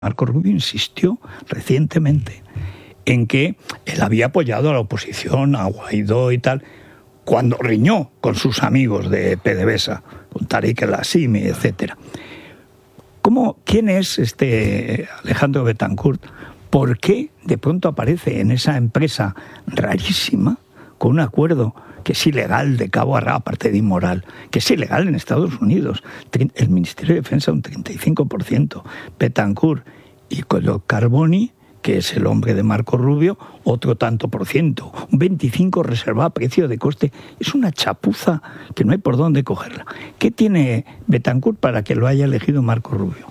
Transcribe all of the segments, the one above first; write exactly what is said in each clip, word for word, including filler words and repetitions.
Marco Rubio insistió recientemente en que él había apoyado a la oposición, a Guaidó y tal, cuando riñó con sus amigos de PDVSA, con Tariq El Asimi, etcétera. ¿Cómo, ¿Quién es este Alejandro Betancourt? ¿Por qué de pronto aparece en esa empresa rarísima con un acuerdo que es ilegal de cabo a rabo, aparte de inmoral, que es ilegal en Estados Unidos? El Ministerio de Defensa un treinta y cinco por ciento, Betancourt y Collo Carboni, que es el hombre de Marco Rubio, otro tanto por ciento, un veinticinco por ciento reservado a precio de coste. Es una chapuza que no hay por dónde cogerla. ¿Qué tiene Betancourt para que lo haya elegido Marco Rubio?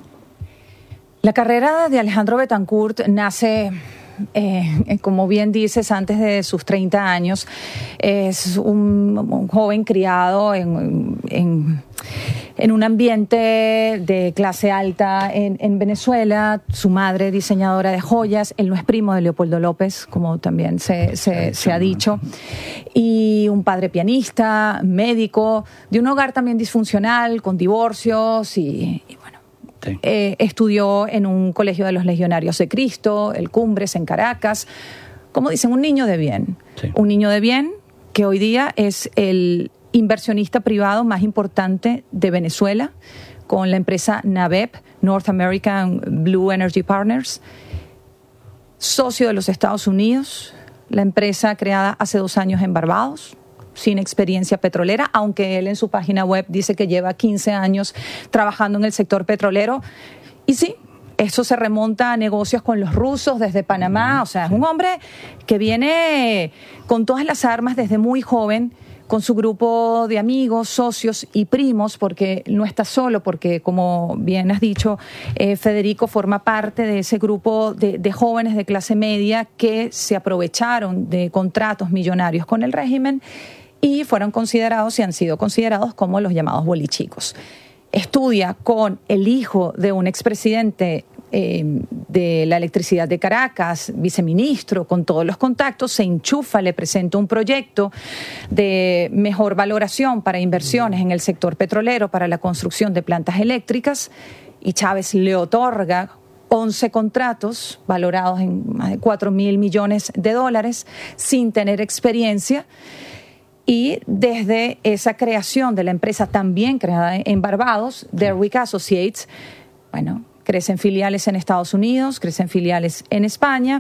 La carrera de Alejandro Betancourt nace, eh, como bien dices, antes de sus treinta años. Es un, un joven criado en, en, en un ambiente de clase alta en, en Venezuela. Su madre, diseñadora de joyas. Él no es primo de Leopoldo López, como también se, se, se ha dicho. Y un padre pianista, médico, de un hogar también disfuncional, con divorcios y, y bueno. Sí. Eh, estudió en un colegio de los Legionarios de Cristo, el Cumbres, en Caracas. Como dicen, un niño de bien. Sí. Un niño de bien que hoy día es el inversionista privado más importante de Venezuela, con la empresa NABEP, North American Blue Energy Partners, socio de los Estados Unidos, la empresa creada hace dos años en Barbados, sin experiencia petrolera, aunque él en su página web dice que lleva quince años trabajando en el sector petrolero. Y sí, eso se remonta a negocios con los rusos desde Panamá. O sea, es un hombre que viene con todas las armas desde muy joven, con su grupo de amigos, socios y primos, porque no está solo, porque como bien has dicho, eh, Federico forma parte de ese grupo de, de jóvenes de clase media que se aprovecharon de contratos millonarios con el régimen y fueron considerados y han sido considerados como los llamados bolichicos. Estudia con el hijo de un expresidente eh, de la electricidad de Caracas, viceministro, con todos los contactos, se enchufa, le presenta un proyecto de mejor valoración para inversiones en el sector petrolero, para la construcción de plantas eléctricas, y Chávez le otorga once contratos valorados en más de cuatro mil millones de dólares sin tener experiencia. Y desde esa creación de la empresa también creada en Barbados, Derwick Associates, bueno, crecen filiales en Estados Unidos, crecen filiales en España.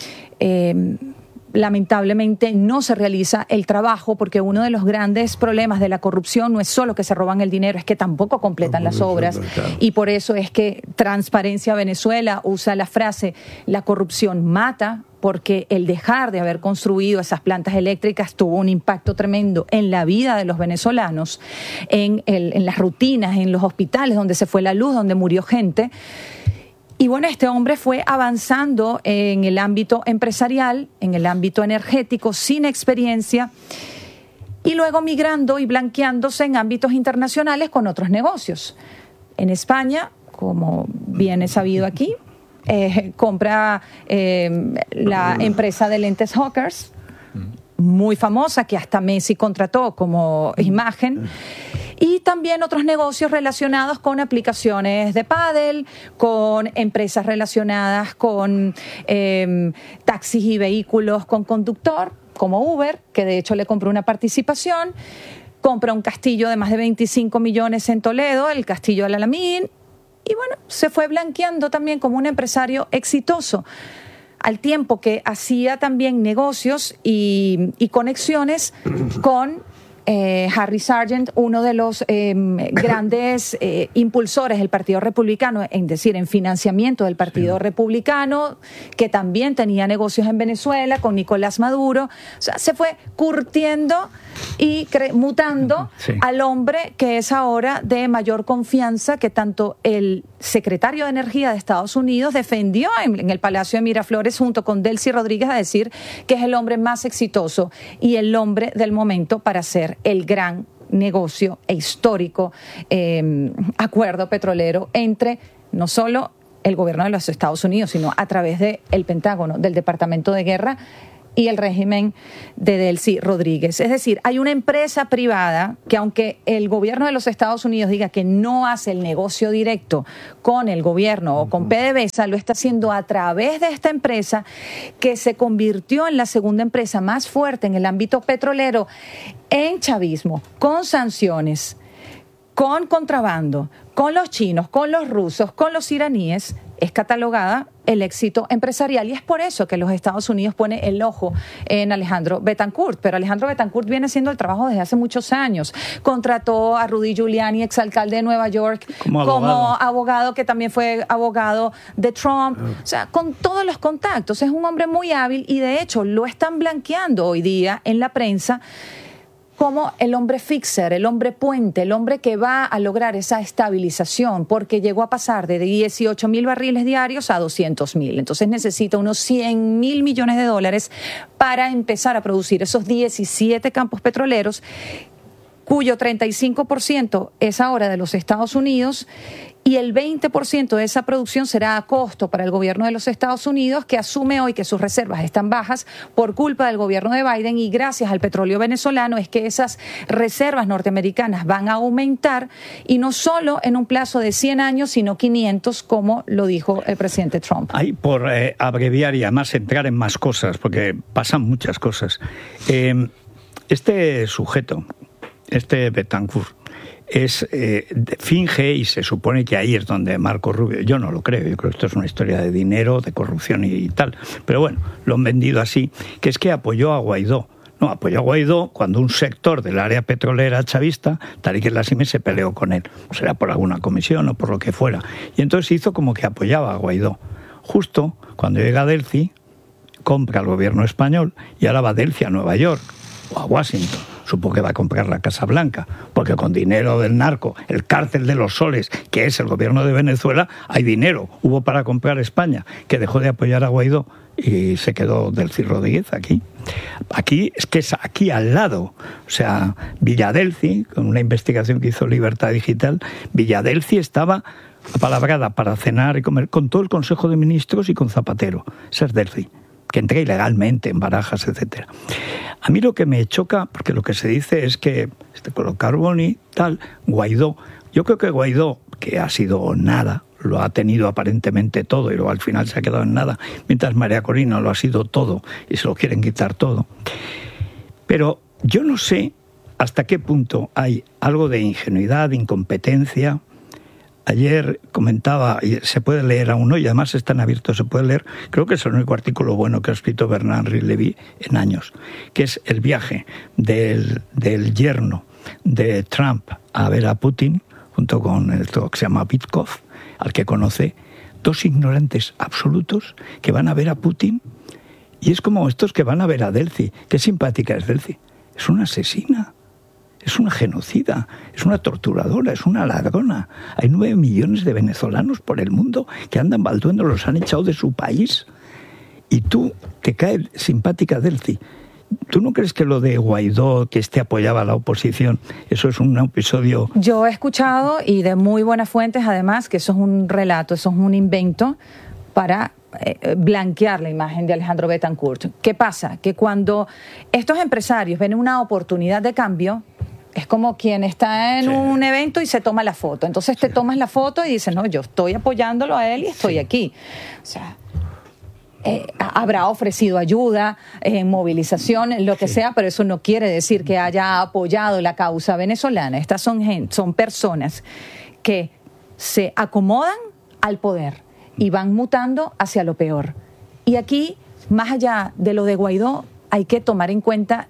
Eh, lamentablemente no se realiza el trabajo porque uno de los grandes problemas de la corrupción no es solo que se roban el dinero, es que tampoco completan las obras. Y por eso es que Transparencia Venezuela usa la frase «la corrupción mata», porque el dejar de haber construido esas plantas eléctricas tuvo un impacto tremendo en la vida de los venezolanos, en, el, en las rutinas, en los hospitales donde se fue la luz, donde murió gente. Y bueno, este hombre fue avanzando en el ámbito empresarial, en el ámbito energético, sin experiencia, y luego migrando y blanqueándose en ámbitos internacionales con otros negocios. En España, como bien es sabido aquí, Eh, compra eh, la empresa de lentes Hawkers, muy famosa, que hasta Messi contrató como imagen, y también otros negocios relacionados con aplicaciones de pádel, con empresas relacionadas con eh, taxis y vehículos con conductor, como Uber, que de hecho le compró una participación. Compra un castillo de más de veinticinco millones en Toledo, el Castillo Al Alamín. Y bueno, se fue blanqueando también como un empresario exitoso, al tiempo que hacía también negocios y, y conexiones con eh, Harry Sargent, uno de los eh, grandes eh, impulsores del Partido Republicano, es decir, en financiamiento del Partido sí. Republicano, que también tenía negocios en Venezuela con Nicolás Maduro. O sea, se fue curtiendo y cre- mutando sí. al hombre que es ahora de mayor confianza, que tanto el secretario de Energía de Estados Unidos defendió en, en el Palacio de Miraflores junto con Delcy Rodríguez a decir que es el hombre más exitoso y el hombre del momento para hacer el gran negocio e histórico eh, acuerdo petrolero entre no solo el gobierno de los Estados Unidos, sino a través del Pentágono, del Departamento de Guerra, y el régimen de Delcy Rodríguez. Es decir, hay una empresa privada que, aunque el gobierno de los Estados Unidos diga que no hace el negocio directo con el gobierno o con PDVSA, lo está haciendo a través de esta empresa que se convirtió en la segunda empresa más fuerte en el ámbito petrolero en chavismo, con sanciones, con contrabando, con los chinos, con los rusos, con los iraníes. Es catalogada el éxito empresarial y es por eso que los Estados Unidos pone el ojo en Alejandro Betancourt. Pero Alejandro Betancourt viene haciendo el trabajo desde hace muchos años. Contrató a Rudy Giuliani, exalcalde de Nueva York, como abogado, como abogado que también fue abogado de Trump. Uh. O sea, con todos los contactos. Es un hombre muy hábil y de hecho lo están blanqueando hoy día en la prensa como el hombre fixer, el hombre puente, el hombre que va a lograr esa estabilización, porque llegó a pasar de dieciocho mil barriles diarios a doscientos mil. Entonces necesita unos cien mil millones de dólares para empezar a producir esos diecisiete campos petroleros, cuyo treinta y cinco por ciento es ahora de los Estados Unidos, y el veinte por ciento de esa producción será a costo para el gobierno de los Estados Unidos, que asume hoy que sus reservas están bajas por culpa del gobierno de Biden, y gracias al petróleo venezolano es que esas reservas norteamericanas van a aumentar, y no solo en un plazo de cien años, sino quinientos, como lo dijo el presidente Trump. Hay, por eh, abreviar y además entrar en más cosas, porque pasan muchas cosas. Eh, este sujeto, este Betancourt, es eh, finge, y se supone que ahí es donde Marco Rubio, yo no lo creo, yo creo que esto es una historia de dinero, de corrupción y, y tal, pero bueno, lo han vendido así, que es que apoyó a Guaidó. No, apoyó a Guaidó cuando un sector del área petrolera chavista, Tariq El Asimi, se peleó con él, será por alguna comisión o por lo que fuera, y entonces hizo como que apoyaba a Guaidó. Justo cuando llega Delcy, compra al gobierno español y ahora va Delcy a Nueva York o a Washington. Supongo que va a comprar la Casa Blanca, porque con dinero del narco, el cártel de los soles, que es el gobierno de Venezuela, hay dinero. Hubo para comprar España, que dejó de apoyar a Guaidó y se quedó Delcy Rodríguez aquí. Aquí, es que es aquí al lado. O sea, Villadelcy, con una investigación que hizo Libertad Digital, Villadelcy estaba apalabrada para cenar y comer con todo el Consejo de Ministros y con Zapatero. Ese es Delcy, que entré ilegalmente en Barajas, etcétera. A mí lo que me choca, porque lo que se dice es que este Colocarbón y tal, Guaidó, yo creo que Guaidó, que ha sido nada, lo ha tenido aparentemente todo y luego al final se ha quedado en nada, mientras María Corina lo ha sido todo y se lo quieren quitar todo. Pero yo no sé hasta qué punto hay algo de ingenuidad, de incompetencia. Ayer comentaba, y se puede leer aún hoy, además están abiertos, se puede leer, creo que es el único artículo bueno que ha escrito Bernard-Henri Lévy en años, que es el viaje del, del yerno de Trump a ver a Putin, junto con el que se llama Vitkov, al que conoce, dos ignorantes absolutos que van a ver a Putin, y es como estos que van a ver a Delcy. Qué simpática es Delcy, es una asesina. Es una genocida, es una torturadora, es una ladrona. Hay nueve millones de venezolanos por el mundo que andan balduendo, los han echado de su país. Y tú, te cae simpática Delcy. ¿Tú no crees que lo de Guaidó, que este apoyaba a la oposición, eso es un episodio? Yo he escuchado, y de muy buenas fuentes además, que eso es un relato, eso es un invento para eh, blanquear la imagen de Alejandro Betancourt. ¿Qué pasa? Que cuando estos empresarios ven una oportunidad de cambio, es como quien está en sí. un evento y se toma la foto. Entonces te sí. tomas la foto y dices, no, yo estoy apoyándolo a él y estoy sí. aquí. O sea, eh, habrá ofrecido ayuda, eh, movilización, lo que sí. sea, pero eso no quiere decir que haya apoyado la causa venezolana. Estas son, gente, son personas que se acomodan al poder y van mutando hacia lo peor. Y aquí, más allá de lo de Guaidó, hay que tomar en cuenta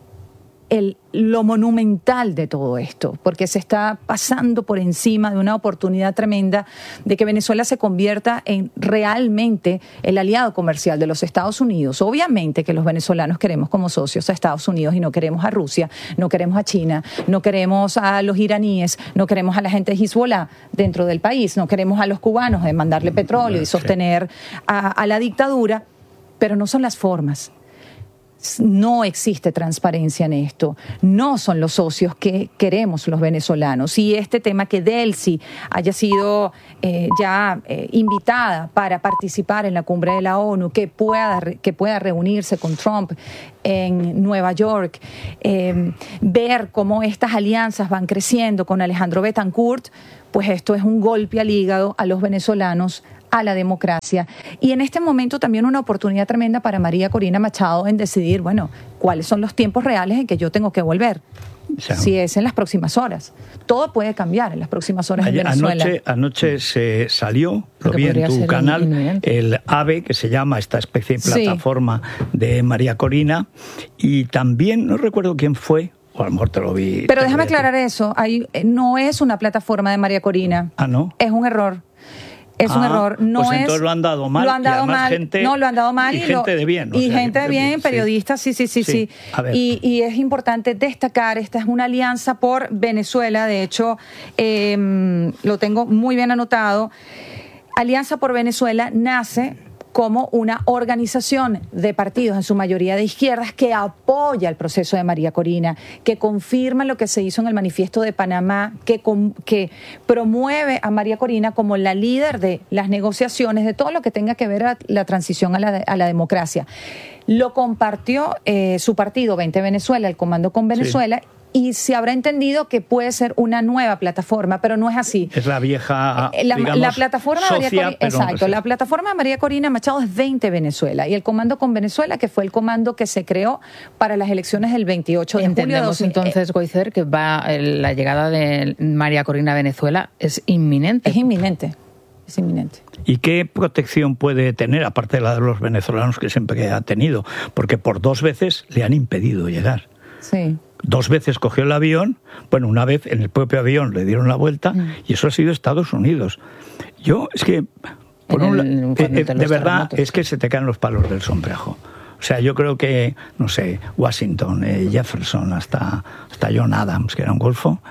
El, lo monumental de todo esto, porque se está pasando por encima de una oportunidad tremenda de que Venezuela se convierta en realmente el aliado comercial de los Estados Unidos. Obviamente que los venezolanos queremos como socios a Estados Unidos y no queremos a Rusia, no queremos a China, no queremos a los iraníes, no queremos a la gente de Hezbollah dentro del país, no queremos a los cubanos de mandarle petróleo y sostener a, a la dictadura, pero no son las formas. No existe transparencia en esto. No son los socios que queremos los venezolanos. Y este tema que Delcy haya sido eh, ya eh, invitada para participar en la cumbre de la ONU, que pueda, que pueda reunirse con Trump en Nueva York, eh, ver cómo estas alianzas van creciendo con Alejandro Betancourt, pues esto es un golpe al hígado a los venezolanos, a la democracia. Y en este momento también una oportunidad tremenda para María Corina Machado en decidir, bueno, cuáles son los tiempos reales en que yo tengo que volver. Sí. Si es en las próximas horas. Todo puede cambiar en las próximas horas en Venezuela. Anoche, anoche se salió, lo vi en tu canal, inminente. El AVE, que se llama esta especie de plataforma sí. de María Corina, y también, no recuerdo quién fue, o a lo mejor te lo vi. Pero déjame aclarar eso, hay, no es una plataforma de María Corina. Ah, ¿no? Es un error. Es ah, un error, no pues es... entonces lo han dado mal, lo han dado mal gente, no, lo han dado mal. Y, y gente lo, de bien. Y o sea, gente de bien, bien, periodistas, sí, sí, sí, sí. sí. A ver. Y, y es importante destacar, esta es una alianza por Venezuela, de hecho, eh, lo tengo muy bien anotado. Alianza por Venezuela nace como una organización de partidos, en su mayoría de izquierdas, que apoya el proceso de María Corina, que confirma lo que se hizo en el Manifiesto de Panamá, que, com, que promueve a María Corina como la líder de las negociaciones, de todo lo que tenga que ver a la transición a la, a la democracia. Lo compartió eh, su partido veinte Venezuela, el Comando con Venezuela, sí. Y se habrá entendido que puede ser una nueva plataforma, pero no es así. Es la vieja, la, digamos, la plataforma socia, María Corina, exacto, no sé. La plataforma de María Corina Machado es veinte Venezuela y el Comando con Venezuela, que fue el comando que se creó para las elecciones del veintiocho de julio. Entendemos entonces, Goizer, que va la llegada de María Corina a Venezuela es inminente. Es inminente. Es inminente. ¿Y qué protección puede tener, aparte de la de los venezolanos que siempre ha tenido? Porque por dos veces le han impedido llegar. Sí. Dos veces cogió el avión, bueno, una vez en el propio avión le dieron la vuelta mm. y eso ha sido Estados Unidos. Yo, es que, por un, el, eh, eh, de verdad, es que se te caen los palos del sombrajo. O sea, yo creo que, no sé, Washington, eh, Jefferson, hasta, hasta John Adams, que era un golfo,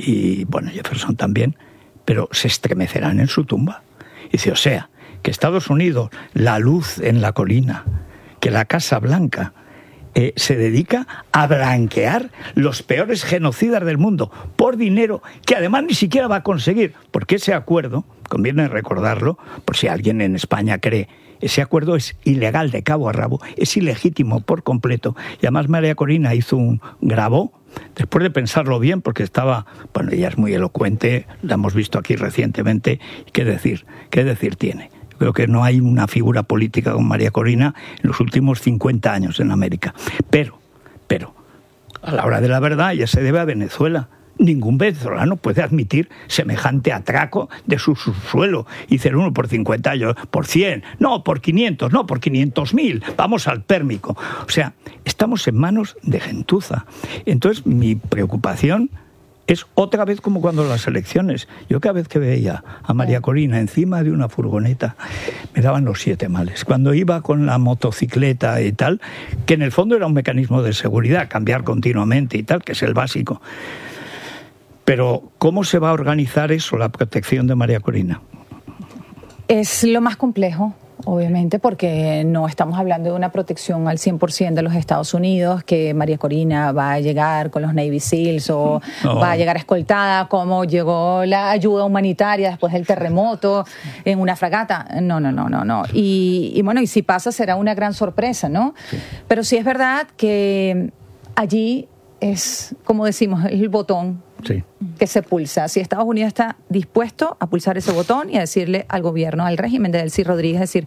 y bueno, Jefferson también, pero se estremecerán en su tumba. Y dice, o sea, que Estados Unidos, la luz en la colina, que la Casa Blanca, Eh, se dedica a blanquear los peores genocidas del mundo por dinero que además ni siquiera va a conseguir, porque ese acuerdo, conviene recordarlo, por si alguien en España cree, ese acuerdo es ilegal de cabo a rabo, es ilegítimo por completo, y además María Corina hizo un grabó, después de pensarlo bien, porque estaba, bueno, ella es muy elocuente, la hemos visto aquí recientemente, ¿qué decir? ¿Qué decir tiene? Creo que no hay una figura política como María Corina en los últimos cincuenta años en América. Pero, pero, a la hora de la verdad ya se debe a Venezuela. Ningún venezolano puede admitir semejante atraco de su subsuelo. Hice el uno por cincuenta, yo por cien, no, por quinientos, no, por quinientos mil. Vamos al pérmico. O sea, estamos en manos de gentuza. Entonces, mi preocupación es otra vez como cuando las elecciones. Yo cada vez que veía a María Corina encima de una furgoneta, me daban los siete males. Cuando iba con la motocicleta y tal, que en el fondo era un mecanismo de seguridad, cambiar continuamente y tal, que es el básico. Pero, ¿cómo se va a organizar eso, la protección de María Corina? Es lo más complejo. Obviamente, porque no estamos hablando de una protección al cien por ciento de los Estados Unidos, que María Corina va a llegar con los Navy Seals o no. va a llegar escoltada como llegó la ayuda humanitaria después del terremoto en una fragata. No, no, no, no, no. Y, y bueno, y si pasa será una gran sorpresa, ¿no? Sí. Pero sí es verdad que allí es, como decimos, el botón sí. que se pulsa. Si Estados Unidos está dispuesto a pulsar ese botón y a decirle al gobierno, al régimen de Delcy Rodríguez, decir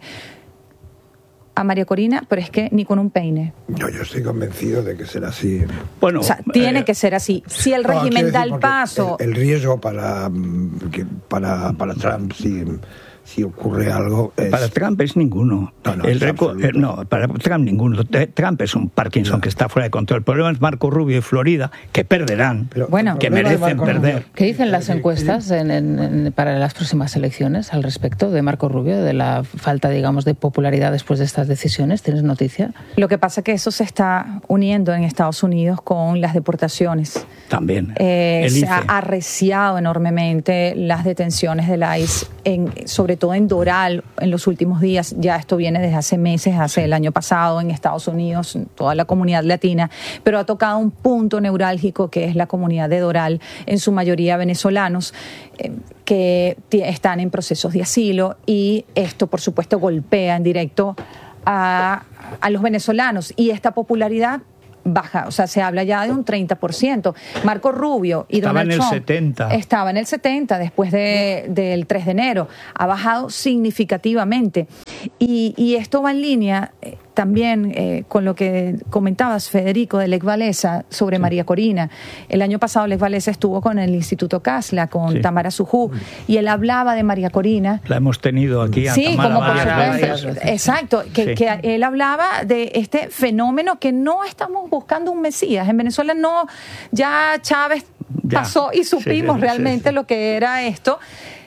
a María Corina, pero es que ni con un peine. No, yo estoy convencido de que será así. Bueno, o sea, tiene eh, que ser así. Si el régimen no, da el paso... El, el riesgo para, para, para Trump, si... si ocurre algo... Es... Para Trump es ninguno. No, no, el es reco- eh, no, para Trump ninguno. Trump es un Parkinson no. que está fuera de control. El problema es Marco Rubio y Florida, que perderán, Pero, bueno, que merecen perder. Rubio. ¿Qué dicen las encuestas en, en, en, para las próximas elecciones al respecto de Marco Rubio, de la falta, digamos, de popularidad después de estas decisiones? ¿Tienes noticia? Lo que pasa es que eso se está uniendo en Estados Unidos con las deportaciones. También. Eh, se ha arreciado enormemente las detenciones del I C E, en, sobre sobre todo en Doral, en los últimos días, ya esto viene desde hace meses, hace el año pasado en Estados Unidos, en toda la comunidad latina, pero ha tocado un punto neurálgico que es la comunidad de Doral, en su mayoría venezolanos, eh, que t- están en procesos de asilo, y esto, por supuesto, golpea en directo a, a los venezolanos, y esta popularidad baja, o sea, se habla ya de un treinta por ciento. Marco Rubio y estaba Donald en el Trump setenta. estaba en el setenta después de, del tres de enero. Ha bajado significativamente. Y, y esto va en línea eh, también eh, con lo que comentabas, Federico, de Lech Walesa sobre sí. María Corina. El año pasado Lech Walesa estuvo con el Instituto Casla, con sí. Tamara Sujú, y él hablaba de María Corina. La hemos tenido aquí a sí, Tamara como por varias supuesto. Exacto, que, sí. que él hablaba de este fenómeno que no estamos buscando un Mesías. En Venezuela no, ya Chávez ya. pasó y supimos sí, sí, realmente sí, sí. lo que era esto.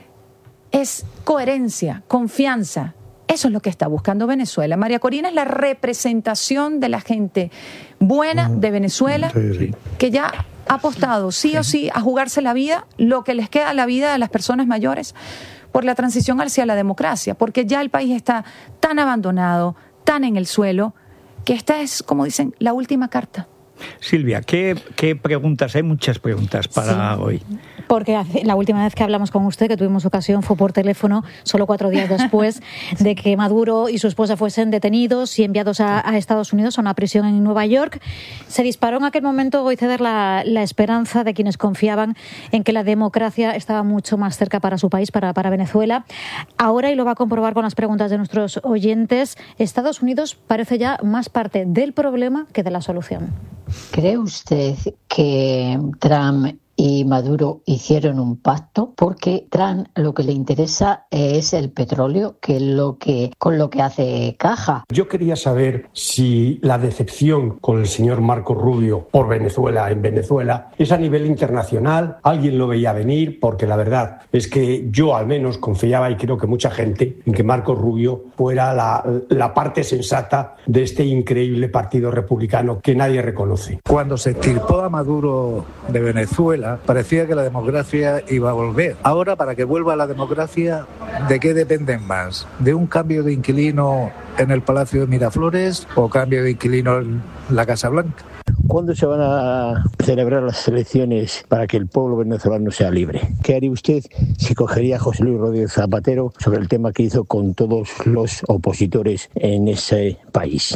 Es coherencia, confianza. Eso es lo que está buscando Venezuela. María Corina es la representación de la gente buena de Venezuela, sí, sí. que ya ha apostado sí, sí o sí a jugarse la vida, lo que les queda a la vida de las personas mayores, por la transición hacia la democracia, porque ya el país está tan abandonado, tan en el suelo, que esta es, como dicen, la última carta. Silvia, ¿qué, qué preguntas? Hay muchas preguntas para sí, hoy. Porque la última vez que hablamos con usted, que tuvimos ocasión, fue por teléfono, solo cuatro días después de que Maduro y su esposa fuesen detenidos y enviados a, a Estados Unidos a una prisión en Nueva York. Se disparó en aquel momento, voy a ceder la, la esperanza de quienes confiaban en que la democracia estaba mucho más cerca para su país, para, para Venezuela. Ahora, y lo va a comprobar con las preguntas de nuestros oyentes, Estados Unidos parece ya más parte del problema que de la solución. ¿Cree usted que Trump y Maduro hicieron un pacto? Porque Trump lo que le interesa es el petróleo, que es lo que, con lo que hace caja. Yo quería saber si la decepción con el señor Marco Rubio por Venezuela en Venezuela es a nivel internacional. ¿Alguien lo veía venir? Porque la verdad es que yo al menos confiaba, y creo que mucha gente, en que Marco Rubio fuera la, la parte sensata de este increíble partido republicano que nadie reconoce. Cuando se extirpó a Maduro de Venezuela, parecía que la democracia iba a volver. Ahora, para que vuelva la democracia, ¿de qué dependen más? ¿De un cambio de inquilino en el Palacio de Miraflores o cambio de inquilino en la Casa Blanca? ¿Cuándo se van a celebrar las elecciones para que el pueblo venezolano sea libre? ¿Qué haría usted si cogería a José Luis Rodríguez Zapatero sobre el tema que hizo con todos los opositores en ese país?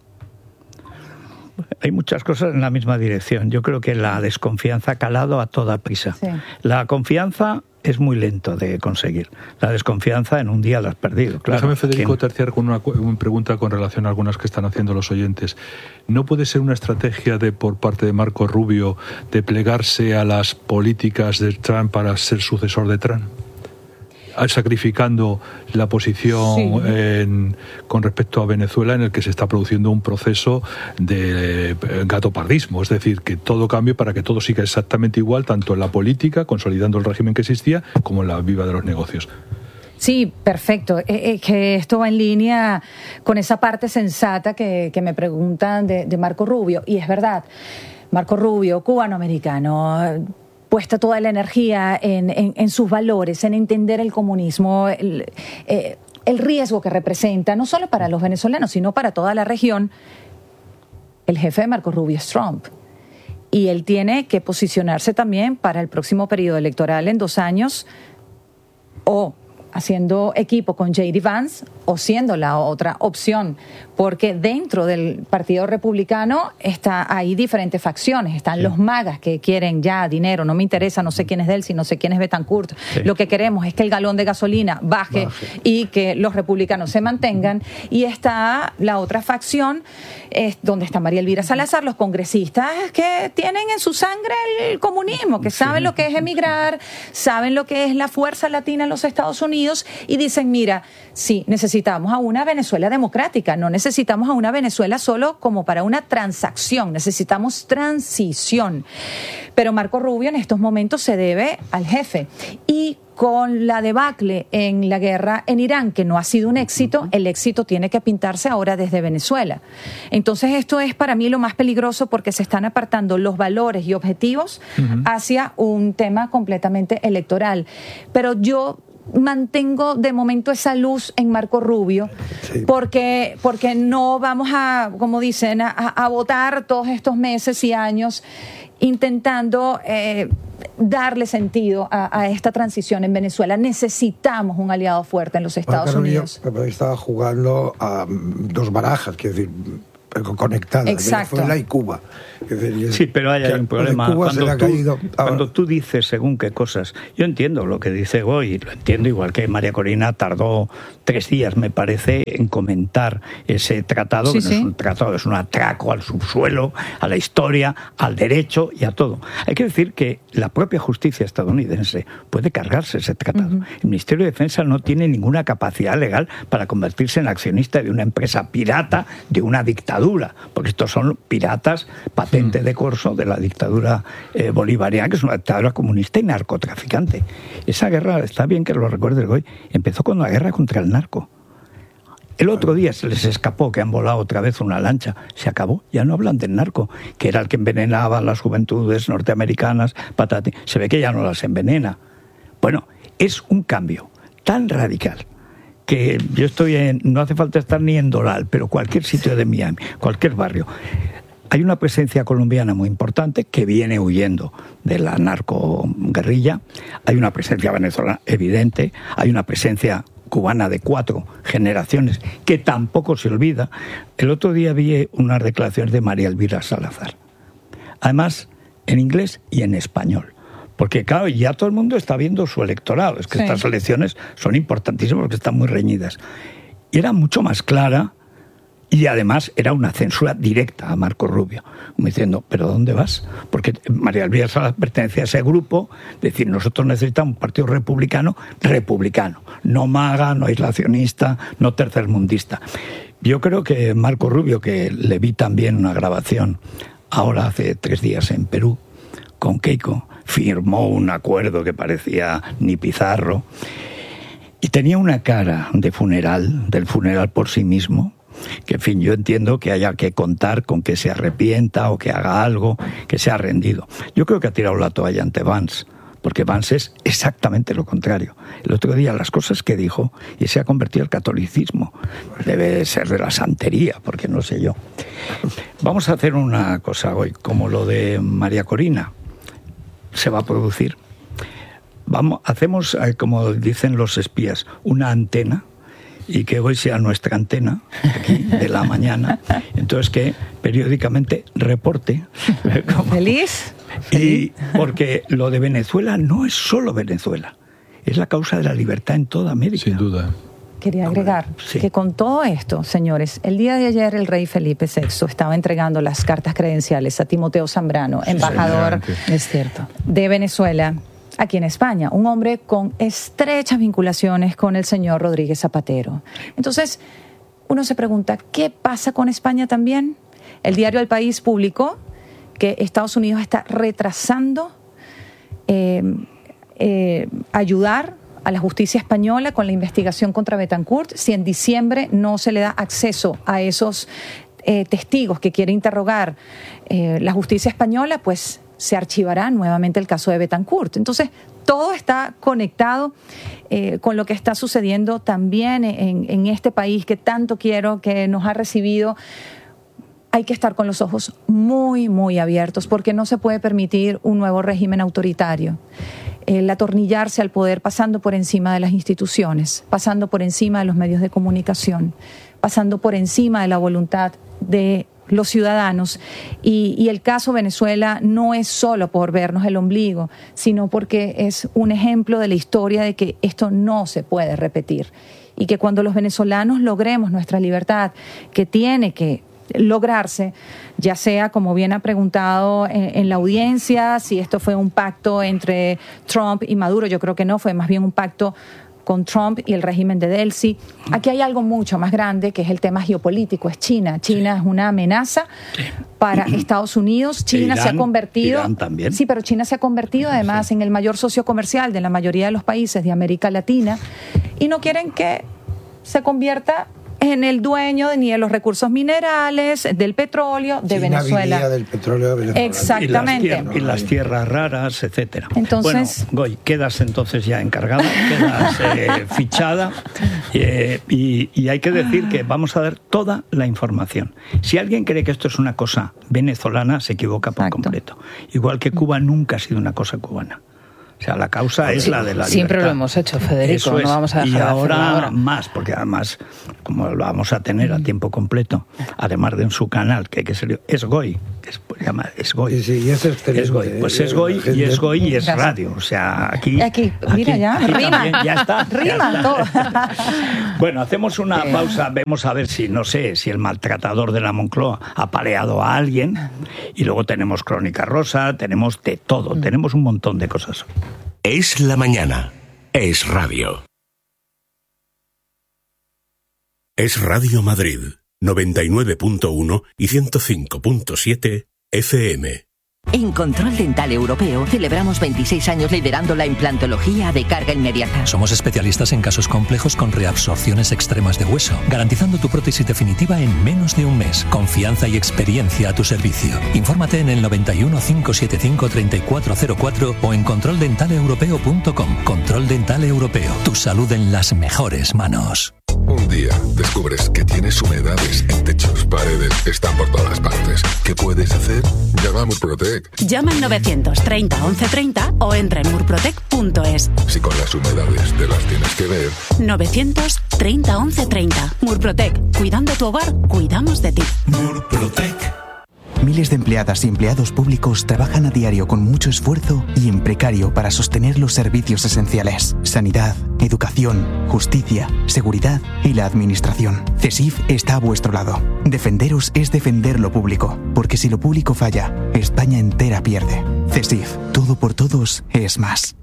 Hay muchas cosas en la misma dirección. Yo creo que la desconfianza ha calado a toda prisa. Sí. La confianza es muy lento de conseguir. La desconfianza en un día la has perdido. Claro. Déjame, Federico, terciar con una, una pregunta con relación a algunas que están haciendo los oyentes. ¿No puede ser una estrategia de por parte de Marco Rubio de plegarse a las políticas de Trump para ser sucesor de Trump? Sacrificando la posición sí. en, con respecto a Venezuela, en el que se está produciendo un proceso de eh, gatopardismo, es decir, que todo cambie para que todo siga exactamente igual, tanto en la política, consolidando el régimen que existía, como en la viva de los negocios. Sí, perfecto. Eh, eh, que esto va en línea con esa parte sensata que, que me preguntan de, de Marco Rubio, y es verdad, Marco Rubio, cubano-americano, puesta toda la energía en, en, en sus valores, en entender el comunismo, el, eh, el riesgo que representa, no solo para los venezolanos, sino para toda la región. El jefe de Marco Rubio es Trump. Y él tiene que posicionarse también para el próximo periodo electoral en dos años, o haciendo equipo con J D Vance o siendo la otra opción, porque dentro del Partido Republicano está hay diferentes facciones. Están sí. los magas que quieren ya dinero, no me interesa, no sé quién es Delcy, no sé quién es Betancourt. Sí. Lo que queremos es que el galón de gasolina baje, baje y que los republicanos se mantengan. Y está la otra facción, es donde está María Elvira Salazar, los congresistas que tienen en su sangre el comunismo, que saben sí. lo que es emigrar, saben lo que es la fuerza latina en los Estados Unidos, y dicen, mira, sí, necesitamos a una Venezuela democrática, no necesitamos a una Venezuela solo como para una transacción, necesitamos transición. Pero Marco Rubio en estos momentos se debe al jefe. Y con la debacle en la guerra en Irán, que no ha sido un éxito, el éxito tiene que pintarse ahora desde Venezuela. Entonces esto es para mí lo más peligroso, porque se están apartando los valores y objetivos uh-huh. hacia un tema completamente electoral. Pero yo mantengo de momento esa luz en Marco Rubio, sí. porque, porque no vamos a, como dicen, a, a votar todos estos meses y años intentando eh, darle sentido a, a esta transición en Venezuela. Necesitamos un aliado fuerte en los Estados Marco Unidos. Rubio estaba jugando a dos barajas, quiero decir, conectadas, Exacto. Venezuela y Cuba. Decir, sí, pero hay, hay un problema. Cuba cuando, se le ha tú, caído. cuando tú dices según qué cosas, yo entiendo lo que dice Goy, lo entiendo, igual que María Corina tardó tres días, me parece, en comentar ese tratado, sí, que no sí. es un tratado, es un atraco al subsuelo, a la historia, al derecho y a todo. Hay que decir que la propia justicia estadounidense puede cargarse ese tratado. Uh-huh. El Ministerio de Defensa no tiene ninguna capacidad legal para convertirse en accionista de una empresa pirata, de una dictadura, porque estos son piratas patentes de corso de la dictadura eh, bolivariana, que es una dictadura comunista y narcotraficante. Esa guerra, está bien que lo recuerde hoy, empezó con la guerra contra el narco. El otro día se les escapó que han volado otra vez una lancha. Se acabó, ya no hablan del narco, que era el que envenenaba a las juventudes norteamericanas, patati. Se ve que ya no las envenena. Bueno, es un cambio tan radical que yo estoy en, no hace falta estar ni en Doral, pero cualquier sitio de Miami, cualquier barrio. Hay una presencia colombiana muy importante que viene huyendo de la narcoguerrilla. Hay una presencia venezolana evidente. Hay una presencia cubana de cuatro generaciones que tampoco se olvida. El otro día vi unas declaraciones de María Elvira Salazar. Además, en inglés y en español. Porque, claro, ya todo el mundo está viendo su electorado. Es que sí. Estas elecciones son importantísimas porque están muy reñidas. Y era mucho más clara. Y además era una censura directa a Marco Rubio, como diciendo, ¿pero dónde vas? Porque María Elvira Salazar pertenece a ese grupo, decir, nosotros necesitamos un partido republicano, republicano, no maga, no aislacionista, no tercermundista. Yo creo que Marco Rubio, que le vi también una grabación ahora hace tres días en Perú, con Keiko, firmó un acuerdo que parecía ni Pizarro, y tenía una cara de funeral, del funeral por sí mismo, que en fin, yo entiendo que haya que contar con que se arrepienta o que haga algo, que se ha rendido. Yo creo que ha tirado la toalla ante Vance, porque Vance es exactamente lo contrario. El otro día las cosas que dijo, y se ha convertido al catolicismo. Debe ser de la santería, porque no sé yo. Vamos a hacer una cosa hoy, como lo de María Corina. Se va a producir. Vamos, hacemos, como dicen los espías, una antena, y que hoy sea nuestra antena, aquí, de la mañana. Entonces que periódicamente reporte. ¿Feliz? Y porque lo de Venezuela no es solo Venezuela, es la causa de la libertad en toda América. Sin duda. Quería agregar sí. que con todo esto, señores, el día de ayer el rey Felipe sexto estaba entregando las cartas credenciales a Timoteo Zambrano, embajador sí, es cierto. de Venezuela aquí en España, un hombre con estrechas vinculaciones con el señor Rodríguez Zapatero. Entonces, uno se pregunta, ¿qué pasa con España también? El diario El País publicó que Estados Unidos está retrasando eh, eh, ayudar a la justicia española con la investigación contra Betancourt si en diciembre no se le da acceso a esos eh, testigos que quiere interrogar eh, la justicia española, pues se archivará nuevamente el caso de Betancourt. Entonces, todo está conectado eh, con lo que está sucediendo también en, en este país que tanto quiero, que nos ha recibido. Hay que estar con los ojos muy, muy abiertos porque no se puede permitir un nuevo régimen autoritario. El atornillarse al poder pasando por encima de las instituciones, pasando por encima de los medios de comunicación, pasando por encima de la voluntad de los ciudadanos. Y, y el caso Venezuela no es solo por vernos el ombligo, sino porque es un ejemplo de la historia de que esto no se puede repetir. Y que cuando los venezolanos logremos nuestra libertad, que tiene que lograrse, ya sea, como bien ha preguntado en, en la audiencia, si esto fue un pacto entre Trump y Maduro, yo creo que no, fue más bien un pacto con Trump y el régimen de Delcy. Aquí hay algo mucho más grande, que es el tema geopolítico, es China. China sí. es una amenaza sí. para Estados Unidos. China Irán, se ha convertido... Irán también. Sí, pero China se ha convertido además sí. en el mayor socio comercial de la mayoría de los países de América Latina y no quieren que se convierta en el dueño ni de los recursos minerales, del petróleo de Sin Venezuela. habilidad del petróleo venezolano. Exactamente. Y las, tier- y las tierras raras, etcétera. Entonces- bueno, Goy, quedas entonces ya encargada, quedas eh, fichada eh, y, y hay que decir que vamos a dar toda la información. Si alguien cree que esto es una cosa venezolana, se equivoca por Exacto. completo. Igual que Cuba nunca ha sido una cosa cubana. O sea, la causa es Sí, la de la siempre libertad. lo hemos hecho, Federico, Eso no es. vamos a dejar y de hacerlo ahora, ahora. más, porque además, como lo vamos a tener a tiempo completo, además de en su canal, que hay que ser es Goy, que es, pues, llama, es Goy. Sí, sí, y es excelente, Es Goy. Pues es eh, Goy la y gente- es Goy y es Gracias. radio. O sea, aquí... Aquí, mira aquí- ya, aquí rima. también, ya está. ya Rima está. todo. Bueno, hacemos una pausa, vemos a ver si, no sé, si el maltratador de la Moncloa ha paleado a alguien, y luego tenemos Crónica Rosa, tenemos de todo, tenemos un montón de cosas. Es la mañana. Es radio. Es Radio Madrid, noventa y nueve punto uno y ciento cinco punto siete F M. En Control Dental Europeo celebramos veintiséis años liderando la implantología de carga inmediata. Somos especialistas en casos complejos con reabsorciones extremas de hueso, garantizando tu prótesis definitiva en menos de un mes. Confianza y experiencia a tu servicio. Infórmate en el noventa y uno, cinco setenta y cinco, treinta y cuatro cero cuatro o en control dental europeo punto com. Control Dental Europeo. Tu salud en las mejores manos. Un día descubres que tienes humedades en techos, paredes, están por todas partes. ¿Qué puedes hacer? Llama a Murprotec. Llama al novecientos treinta once treinta o entra en murprotec punto es. Si con las humedades te las tienes que ver. novecientos treinta once treinta. Murprotec. Cuidando tu hogar, cuidamos de ti. Murprotec. Miles de empleadas y empleados públicos trabajan a diario con mucho esfuerzo y en precario para sostener los servicios esenciales: sanidad, educación, justicia, seguridad y la administración. CESIF está a vuestro lado. Defenderos es defender lo público, porque si lo público falla, España entera pierde. CESIF, todo por todos es más.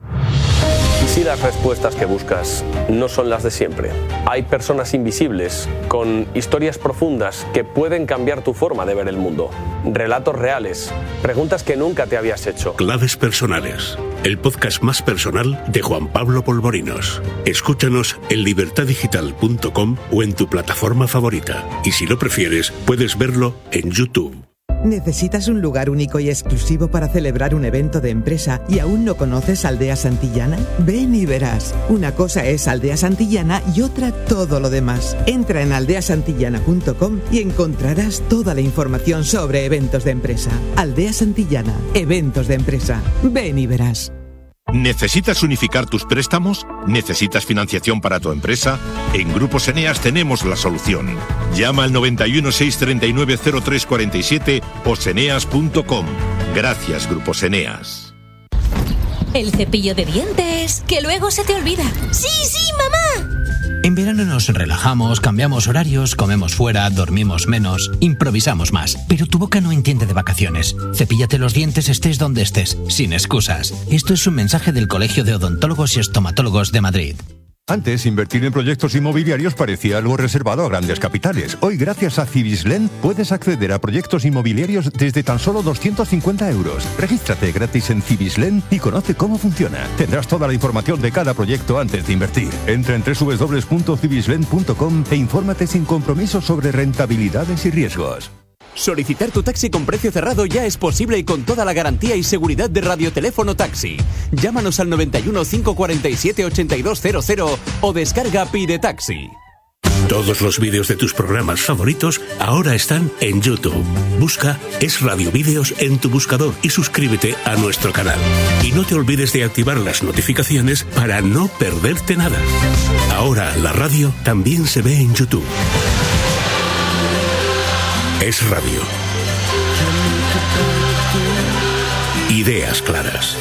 ¿Y si las respuestas que buscas no son las de siempre? Hay personas invisibles, con historias profundas que pueden cambiar tu forma de ver el mundo. Relatos reales, preguntas que nunca te habías hecho. Claves personales. El podcast más personal de Juan Pablo Polvorinos. Escúchanos en libertad digital punto com o en tu plataforma favorita. Y si lo prefieres, puedes verlo en YouTube. ¿Necesitas un lugar único y exclusivo para celebrar un evento de empresa y aún no conoces Aldea Santillana? Ven y verás. Una cosa es Aldea Santillana y otra todo lo demás. Entra en aldea santillana punto com y encontrarás toda la información sobre eventos de empresa. Aldea Santillana, eventos de empresa. Ven y verás. ¿Necesitas unificar tus préstamos? ¿Necesitas financiación para tu empresa? En Grupos Eneas tenemos la solución. Llama al noventa y uno, seiscientos treinta y nueve, cero tres cuarenta y siete o seneas punto com. Gracias, Grupos Eneas. El cepillo de dientes, que luego se te olvida. ¡Sí, sí, mamá! En verano nos relajamos, cambiamos horarios, comemos fuera, dormimos menos, improvisamos más. Pero tu boca no entiende de vacaciones. Cepíllate los dientes estés donde estés, sin excusas. Esto es un mensaje del Colegio de Odontólogos y Estomatólogos de Madrid. Antes, invertir en proyectos inmobiliarios parecía algo reservado a grandes capitales. Hoy, gracias a Cibislen, puedes acceder a proyectos inmobiliarios desde tan solo doscientos cincuenta euros. Regístrate gratis en Cibislen y conoce cómo funciona. Tendrás toda la información de cada proyecto antes de invertir. Entra en doble u doble u doble u punto cibislen punto com e infórmate sin compromiso sobre rentabilidades y riesgos. Solicitar tu taxi con precio cerrado ya es posible y con toda la garantía y seguridad de Radioteléfono Taxi. Llámanos al noventa y uno, cinco cuarenta y siete, ochenta y dos cero cero o descarga Pide Taxi. Todos los vídeos de tus programas favoritos ahora están en YouTube. Busca Es Radio Vídeos en tu buscador y suscríbete a nuestro canal. Y no te olvides de activar las notificaciones para no perderte nada. Ahora la radio también se ve en YouTube. Es Radio. Ideas claras.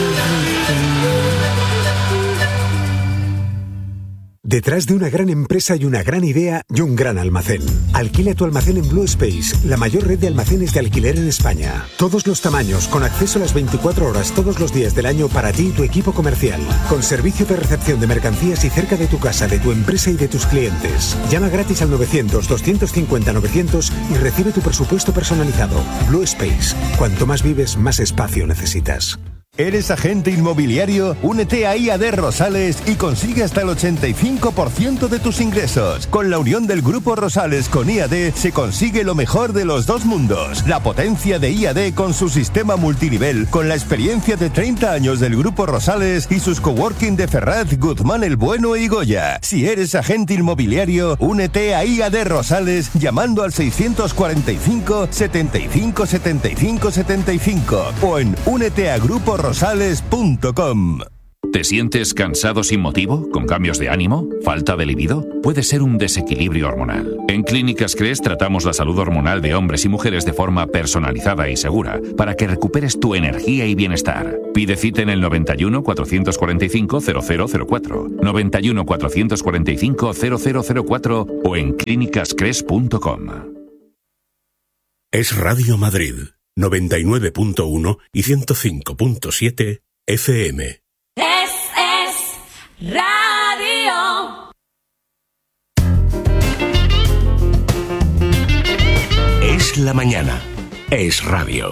Detrás de una gran empresa hay una gran idea y un gran almacén. Alquila tu almacén en Blue Space, la mayor red de almacenes de alquiler en España. Todos los tamaños, con acceso a las veinticuatro horas todos los días del año para ti y tu equipo comercial. Con servicio de recepción de mercancías y cerca de tu casa, de tu empresa y de tus clientes. Llama gratis al novecientos, doscientos cincuenta, novecientos y recibe tu presupuesto personalizado. Blue Space. Cuanto más vives, más espacio necesitas. ¿Eres agente inmobiliario? Únete a I A D Rosales y consigue hasta el ochenta y cinco por ciento de tus ingresos. Con la unión del Grupo Rosales con I A D se consigue lo mejor de los dos mundos. La potencia de I A D con su sistema multinivel, con la experiencia de treinta años del Grupo Rosales y sus coworking de Ferraz, Guzmán el Bueno y Goya. Si eres agente inmobiliario, únete a I A D Rosales llamando al seiscientos cuarenta y cinco, setenta y cinco, setenta y cinco, setenta y cinco o en únete a grupo rosales punto com. ¿Te sientes cansado sin motivo? ¿Con cambios de ánimo? ¿Falta de libido? Puede ser un desequilibrio hormonal. En Clínicas Cres tratamos la salud hormonal de hombres y mujeres de forma personalizada y segura para que recuperes tu energía y bienestar. Pide cita en el noventa y uno, cuatrocientos cuarenta y cinco, cero cero cero cuatro, noventa y uno, cuatrocientos cuarenta y cinco, cero cero cero cuatro o en clínicas cres punto com. Es Radio Madrid, noventa y nueve punto uno y ciento cinco punto siete F M. Es, es radio. Es la mañana. Es radio.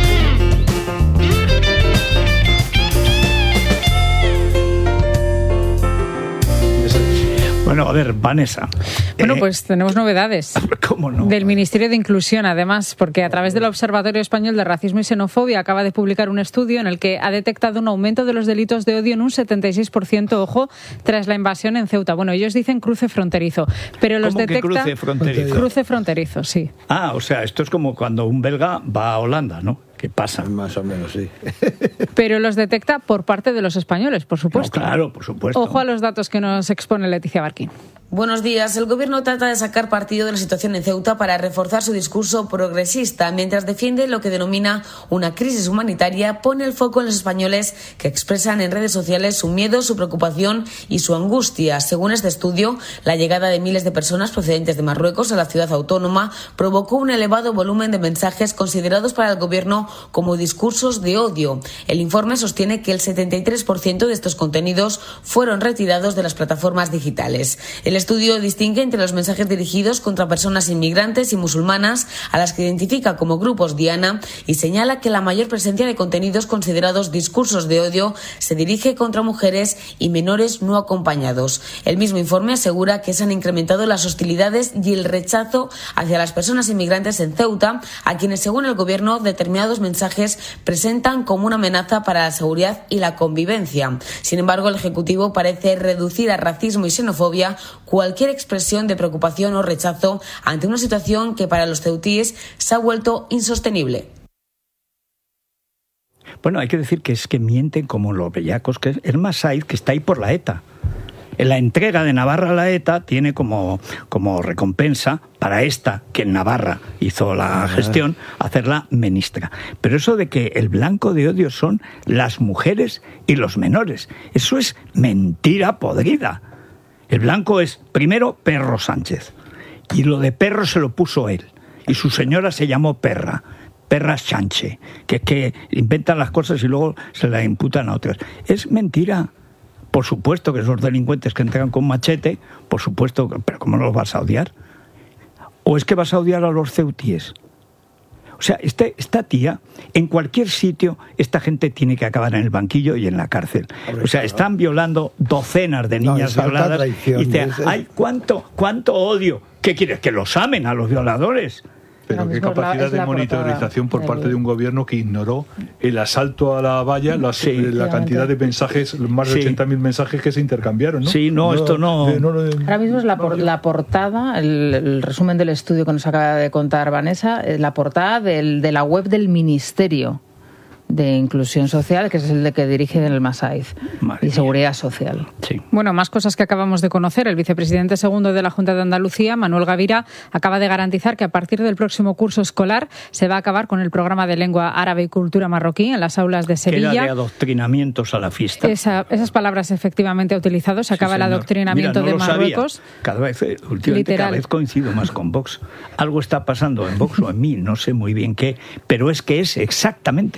Bueno, a ver, Vanessa. Bueno, eh, pues tenemos novedades. ¿Cómo no? Del Ministerio de Inclusión, además, porque a través del Observatorio Español de Racismo y Xenofobia acaba de publicar un estudio en el que ha detectado un aumento de los delitos de odio en un setenta y seis por ciento, ojo, tras la invasión en Ceuta. Bueno, ellos dicen cruce fronterizo, pero los ¿Cómo que detecta... cruce fronterizo? Cruce fronterizo, sí. Ah, o sea, esto es como cuando un belga va a Holanda, ¿no? ¿Qué pasa? Más o menos, sí. Pero los detecta por parte de los españoles, por supuesto. No, claro, por supuesto. Ojo a los datos que nos expone Leticia Barquín. Buenos días. El Gobierno trata de sacar partido de la situación en Ceuta para reforzar su discurso progresista. Mientras defiende lo que denomina una crisis humanitaria, pone el foco en los españoles que expresan en redes sociales su miedo, su preocupación y su angustia. Según este estudio, la llegada de miles de personas procedentes de Marruecos a la ciudad autónoma provocó un elevado volumen de mensajes considerados para el Gobierno como discursos de odio. El informe sostiene que el setenta y tres por ciento de estos contenidos fueron retirados de las plataformas digitales. El estudio distingue entre los mensajes dirigidos contra personas inmigrantes y musulmanas, a las que identifica como grupos diana, y señala que la mayor presencia de contenidos considerados discursos de odio se dirige contra mujeres y menores no acompañados. El mismo informe asegura que se han incrementado las hostilidades y el rechazo hacia las personas inmigrantes en Ceuta, a quienes, según el Gobierno, determinados mensajes presentan como una amenaza para la seguridad y la convivencia. Sin embargo, el Ejecutivo parece reducir a racismo y xenofobia cualquier expresión de preocupación o rechazo ante una situación que para los ceutíes se ha vuelto insostenible. Bueno, hay que decir que es que mienten como los bellacos, que es Hermas Said, que está ahí por la ETA. En la entrega de Navarra a la ETA tiene como, como recompensa para esta, que en Navarra hizo la gestión, hacerla ministra. Pero eso de que el blanco de odio son las mujeres y los menores, eso es mentira podrida. El blanco es, primero, Perro Sánchez. Y lo de perro se lo puso él. Y su señora se llamó Perra. Perra Sánchez. Que es que inventan las cosas y luego se las imputan a otras. Es mentira. Por supuesto que esos delincuentes que entregan con machete, por supuesto, pero ¿cómo no los vas a odiar? ¿O es que vas a odiar a los ceutíes? O sea, este, esta tía, en cualquier sitio, esta gente tiene que acabar en el banquillo y en la cárcel. O sea, están violando docenas de niñas no, violadas. Y dicen, ay, ¿cuánto, cuánto odio? ¿Qué quieres? ¿Que los amen a los violadores? Pero qué capacidad de monitorización por parte de un gobierno que ignoró el asalto a la valla, la, sí, la cantidad de mensajes, más de sí. ochenta mil mensajes que se intercambiaron, ¿no? Sí, no, no esto no... De, no, de, Ahora mismo es la, por, la portada, el, el resumen del estudio que nos acaba de contar Vanessa, es la portada del, de la web del Ministerio de Inclusión Social, que es el de que dirige el Masaid, y Seguridad Social. Sí. Bueno, más cosas que acabamos de conocer. El vicepresidente segundo de la Junta de Andalucía, Manuel Gavira, acaba de garantizar que a partir del próximo curso escolar se va a acabar con el programa de lengua árabe y cultura marroquí en las aulas de Sevilla. Que era de adoctrinamiento salafista. Esa, esas palabras efectivamente ha utilizado. Se acaba sí, el adoctrinamiento Mira, no de Marruecos. Sabía. Cada vez, últimamente, Literal. cada vez coincido más con Vox. Algo está pasando en Vox o en mí, no sé muy bien qué, pero es que es exactamente lo que es.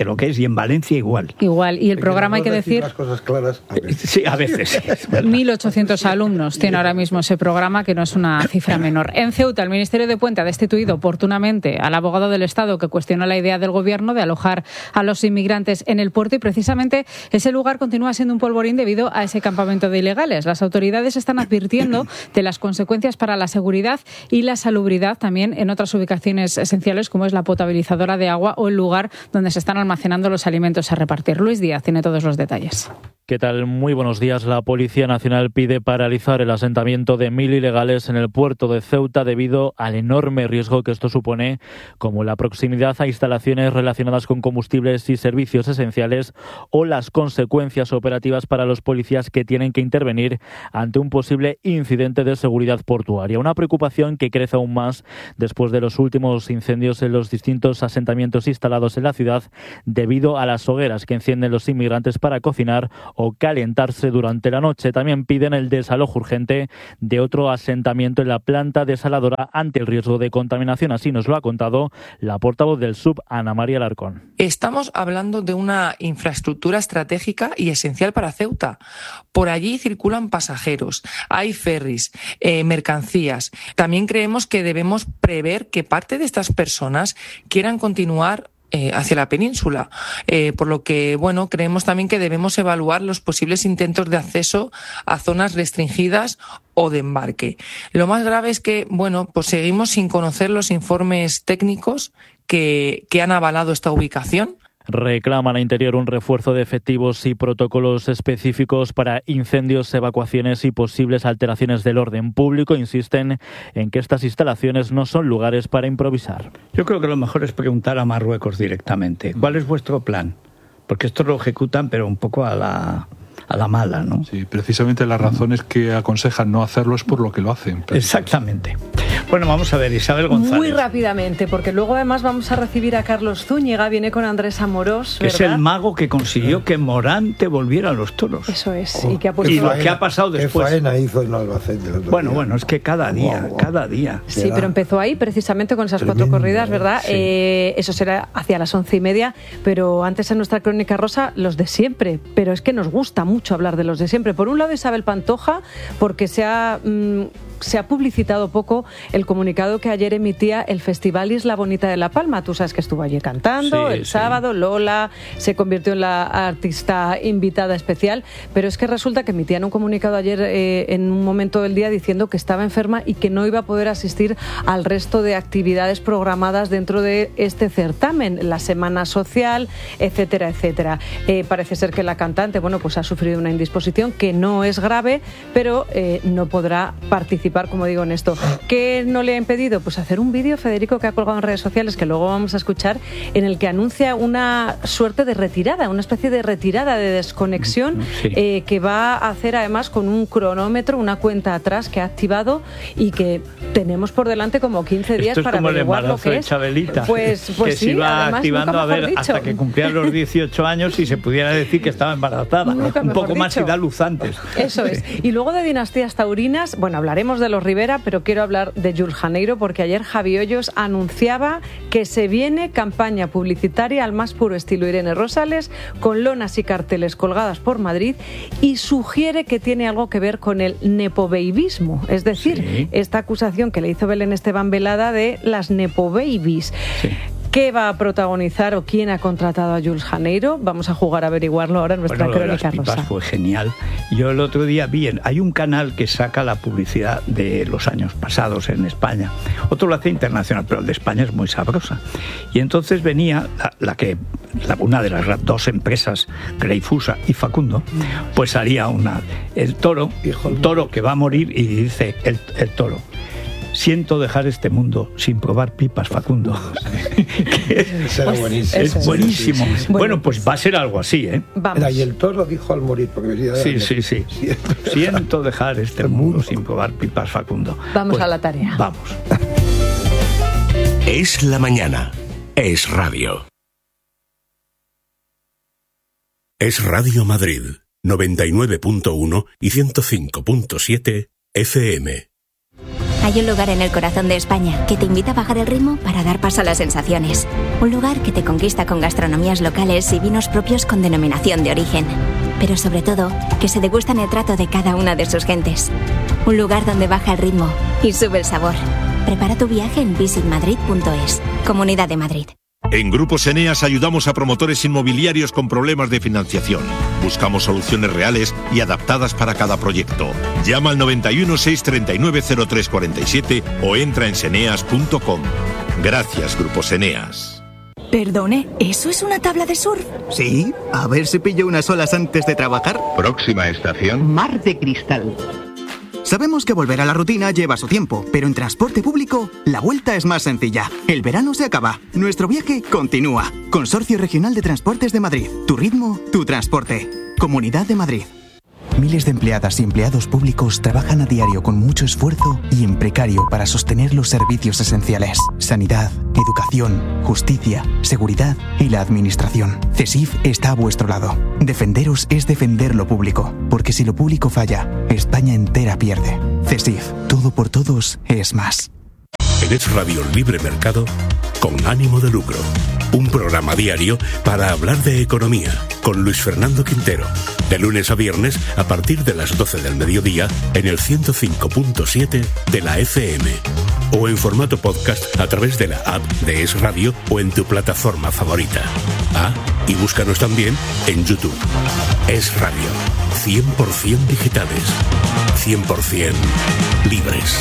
y en Valencia igual. Igual, y el programa hay que decir... Las cosas claras a veces. Sí, a veces. mil ochocientos alumnos tiene ahora mismo ese programa, que no es una cifra menor. En Ceuta, el Ministerio de Puente ha destituido oportunamente al abogado del Estado que cuestionó la idea del Gobierno de alojar a los inmigrantes en el puerto, y precisamente ese lugar continúa siendo un polvorín debido a ese campamento de ilegales. Las autoridades están advirtiendo de las consecuencias para la seguridad y la salubridad también en otras ubicaciones esenciales, como es la potabilizadora de agua o el lugar donde se están almacenando los alimentos a repartir. Luis Díaz tiene todos los detalles. ¿Qué tal? Muy buenos días. La Policía Nacional pide paralizar el asentamiento de mil ilegales en el puerto de Ceuta debido al enorme riesgo que esto supone, como la proximidad a instalaciones relacionadas con combustibles y servicios esenciales, o las consecuencias operativas para los policías que tienen que intervenir ante un posible incidente de seguridad portuaria. Una preocupación que crece aún más después de los últimos incendios en los distintos asentamientos instalados en la ciudad debido a las hogueras que encienden los inmigrantes para cocinar o calentarse durante la noche. También piden el desalojo urgente de otro asentamiento en la planta desaladora ante el riesgo de contaminación. Así nos lo ha contado la portavoz del S U B, Ana María Alarcón. Estamos hablando de una infraestructura estratégica y esencial para Ceuta. Por allí circulan pasajeros, hay ferries, eh, mercancías. También creemos que debemos prever que parte de estas personas quieran continuar Eh, hacia la península, eh, por lo que bueno creemos también que debemos evaluar los posibles intentos de acceso a zonas restringidas o de embarque. Lo más grave es que bueno pues seguimos sin conocer los informes técnicos que, que han avalado esta ubicación. Reclaman a Interior un refuerzo de efectivos y protocolos específicos para incendios, evacuaciones y posibles alteraciones del orden público. Insisten en que estas instalaciones no son lugares para improvisar. Yo creo que lo mejor es preguntar a Marruecos directamente. ¿Cuál es vuestro plan? Porque esto lo ejecutan, pero un poco a la... a la mala, ¿no? Sí, precisamente las razones que aconsejan no hacerlo es por lo que lo hacen. Exactamente. Bueno, vamos a ver, Isabel González. Muy rápidamente, porque luego además vamos a recibir a Carlos Zúñiga, viene con Andrés Amorós, que es el mago que consiguió que Morante volviera a los toros. Eso es, oh. y que ha puesto... Y lo que ha pasado después. ¿Qué faena hizo en Albacete? Bueno, día. bueno, es que cada día, wow, wow. cada día. Sí, pero empezó ahí precisamente con esas Tremendo, cuatro corridas, ¿verdad? Sí. Eh, eso será hacia las once y media, pero antes en nuestra crónica rosa, los de siempre. Pero es que nos gusta mucho hablar de los de siempre. Por un lado, Isabel Pantoja, porque se ha... Mmm, se ha publicitado poco el comunicado que ayer emitía el Festival Isla Bonita de La Palma. Tú sabes que estuvo allí cantando, sí, el sí. sábado, Lola se convirtió en la artista invitada especial, pero es que resulta que emitían un comunicado ayer eh, en un momento del día diciendo que estaba enferma y que no iba a poder asistir al resto de actividades programadas dentro de este certamen, la Semana Social, etcétera, etcétera. Eh, parece ser que la cantante, bueno, pues ha sufrido una indisposición que no es grave, pero eh, no podrá participar, como digo, en esto. ¿Qué no le ha impedido? Pues hacer un vídeo, Federico, que ha colgado en redes sociales, que luego vamos a escuchar, en el que anuncia una suerte de retirada, una especie de retirada, de desconexión, sí. eh, que va a hacer además con un cronómetro, una cuenta atrás que ha activado y que tenemos por delante como quince días para averiguar lo que es. Chabelita, pues, pues que sí, se iba además, activando a ver dicho. hasta que cumplía los dieciocho años y se pudiera decir que estaba embarazada. Nunca un poco dicho. más y da luz antes. Eso es. Y luego de dinastías taurinas, bueno, hablaremos de los Rivera, pero quiero hablar de Jules Janeiro, porque ayer Javi Hoyos anunciaba que se viene campaña publicitaria al más puro estilo Irene Rosales, con lonas y carteles colgadas por Madrid, y sugiere que tiene algo que ver con el nepobabyismo, es decir, sí. esta acusación que le hizo Belén Esteban Velada de las nepobabies. Sí. ¿Qué va a protagonizar o quién ha contratado a Jules Janeiro? Vamos a jugar a averiguarlo ahora en nuestra bueno, crónica de las pipas rosa. Fue genial. Yo el otro día vi, hay un canal que saca la publicidad de los años pasados en España. Otro lo hace internacional, pero el de España es muy sabrosa. Y entonces venía la, la que la, una de las dos empresas, Greifusa y Facundo, pues salía una el toro, un toro que va a morir, y dice el, el toro: siento dejar este mundo sin probar pipas, Facundo. Será pues, buenísimo. Es buenísimo. Sí, sí, sí. Bueno, pues va a ser algo así, ¿eh? Vamos. Era, y el toro dijo al morir, porque venía de Sí, sí, sí. Siento, siento dejar este mundo sin probar pipas, Facundo. Vamos pues, a la tarea. Vamos. Es la mañana. Es radio. Es Radio Madrid, noventa y nueve punto uno y ciento cinco punto siete F M. Hay un lugar en el corazón de España que te invita a bajar el ritmo para dar paso a las sensaciones. Un lugar que te conquista con gastronomías locales y vinos propios con denominación de origen. Pero sobre todo, que se degustan el trato de cada una de sus gentes. Un lugar donde baja el ritmo y sube el sabor. Prepara tu viaje en visit madrid punto es. Comunidad de Madrid. En Grupos Eneas ayudamos a promotores inmobiliarios con problemas de financiación. Buscamos soluciones reales y adaptadas para cada proyecto. Llama al noventa y uno, seiscientos treinta y nueve, cero tres cuarenta y siete o entra en seneas punto com. Gracias, Grupos Eneas. Perdone, ¿eso es una tabla de surf? Sí, a ver si pillo unas olas antes de trabajar. Próxima estación. Mar de Cristal. Sabemos que volver a la rutina lleva su tiempo, pero en transporte público la vuelta es más sencilla. El verano se acaba, nuestro viaje continúa. Consorcio Regional de Transportes de Madrid. Tu ritmo, tu transporte. Comunidad de Madrid. Miles de empleadas y empleados públicos trabajan a diario con mucho esfuerzo y en precario para sostener los servicios esenciales. Sanidad, educación, justicia, seguridad y la administración. CESIF está a vuestro lado. Defenderos es defender lo público, porque si lo público falla, España entera pierde. CESIF, todo por todos es más. En Es Radio Libre Mercado, con ánimo de lucro. Un programa diario para hablar de economía, con Luis Fernando Quintero. De lunes a viernes, a partir de las doce del mediodía, en el ciento cinco punto siete de la F M. O en formato podcast a través de la app de Es Radio o en tu plataforma favorita. Ah, y búscanos también en YouTube. Es Radio. cien por ciento digitales. cien por ciento libres.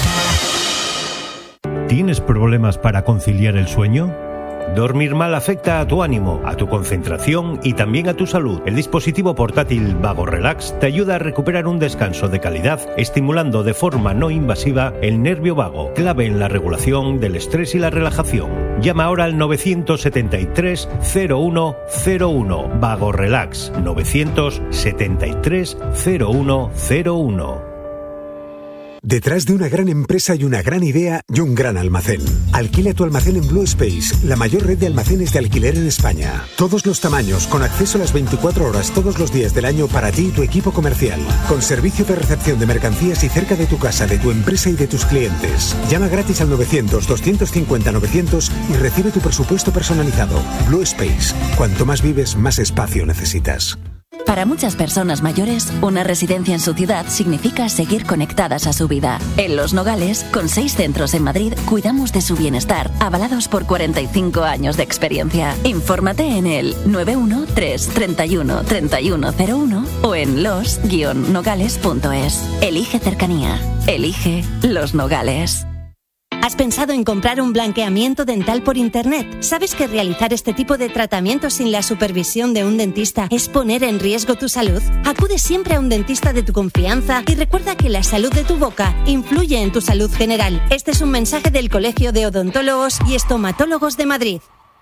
¿Tienes problemas para conciliar el sueño? Dormir mal afecta a tu ánimo, a tu concentración y también a tu salud. El dispositivo portátil Vago Relax te ayuda a recuperar un descanso de calidad, estimulando de forma no invasiva el nervio vago, clave en la regulación del estrés y la relajación. Llama ahora al nueve siete tres, cero uno cero uno. Vago Relax, nueve siete tres, cero uno cero uno. Detrás de una gran empresa hay una gran idea y un gran almacén. Alquila tu almacén en Blue Space, la mayor red de almacenes de alquiler en España. Todos los tamaños, con acceso a las veinticuatro horas todos los días del año para ti y tu equipo comercial. Con servicio de recepción de mercancías y cerca de tu casa, de tu empresa y de tus clientes. Llama gratis al novecientos, doscientos cincuenta, novecientos y recibe tu presupuesto personalizado. Blue Space. Cuanto más vives, más espacio necesitas. Para muchas personas mayores, una residencia en su ciudad significa seguir conectadas a su vida. En Los Nogales, con seis centros en Madrid, cuidamos de su bienestar, avalados por cuarenta y cinco años de experiencia. Infórmate en el nueve uno tres, treinta y uno, treinta y uno cero uno o en los guion nogales punto es. Elige cercanía. Elige Los Nogales. ¿Has pensado en comprar un blanqueamiento dental por internet? ¿Sabes que realizar este tipo de tratamientos sin la supervisión de un dentista es poner en riesgo tu salud? Acude siempre a un dentista de tu confianza y recuerda que la salud de tu boca influye en tu salud general. Este es un mensaje del Colegio de Odontólogos y Estomatólogos de Madrid.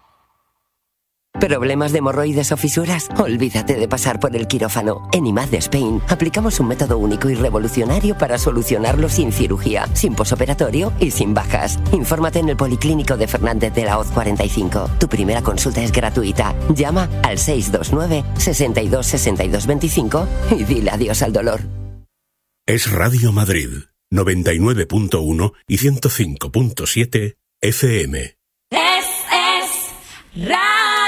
¿Problemas de hemorroides o fisuras? Olvídate de pasar por el quirófano. En I M A D Spain aplicamos un método único y revolucionario para solucionarlo sin cirugía, sin posoperatorio y sin bajas. Infórmate en el Policlínico de Fernández de la Hoz cuarenta y cinco. Tu primera consulta es gratuita. Llama al seis dos nueve, sesenta y dos, sesenta y dos veinticinco y dile adiós al dolor. Es Radio Madrid, noventa y nueve punto uno y ciento cinco punto siete F M. Es, es Radio.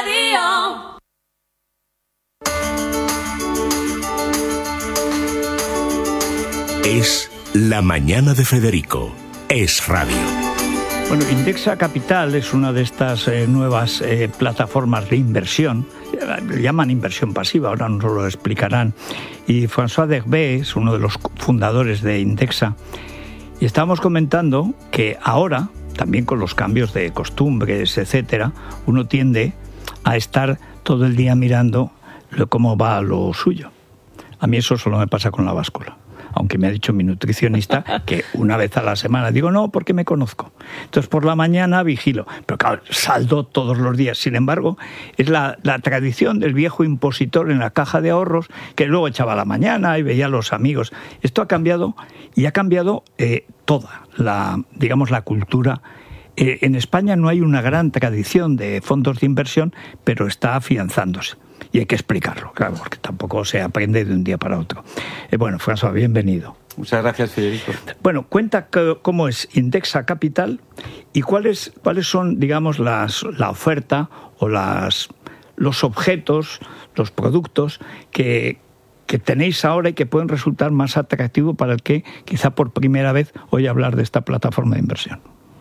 Es La Mañana de Federico. Es Radio. Bueno, Indexa Capital es una de estas eh, nuevas eh, plataformas de inversión. Le llaman inversión pasiva, ahora nos lo explicarán. Y François Derbé es uno de los fundadores de Indexa. Y estábamos comentando que ahora, también con los cambios de costumbres, etcétera, uno tiende a estar todo el día mirando cómo va lo suyo. A mí eso solo me pasa con la báscula. Aunque me ha dicho mi nutricionista que una vez a la semana, digo no, porque me conozco. Entonces por la mañana vigilo, pero claro, saldo todos los días. Sin embargo, es la, la tradición del viejo impositor en la caja de ahorros que luego echaba a la mañana y veía a los amigos. Esto ha cambiado y ha cambiado eh, toda la, digamos, la cultura. Eh, en España no hay una gran tradición de fondos de inversión, pero está afianzándose. Y hay que explicarlo, claro, porque tampoco se aprende de un día para otro. Eh, bueno, François, bienvenido. Muchas gracias, Federico. Bueno, cuenta que, cómo es Indexa Capital y cuáles cuáles son, digamos, las la oferta o las los objetos, los productos que, que tenéis ahora y que pueden resultar más atractivos para el que quizá por primera vez oye hablar de esta plataforma de inversión.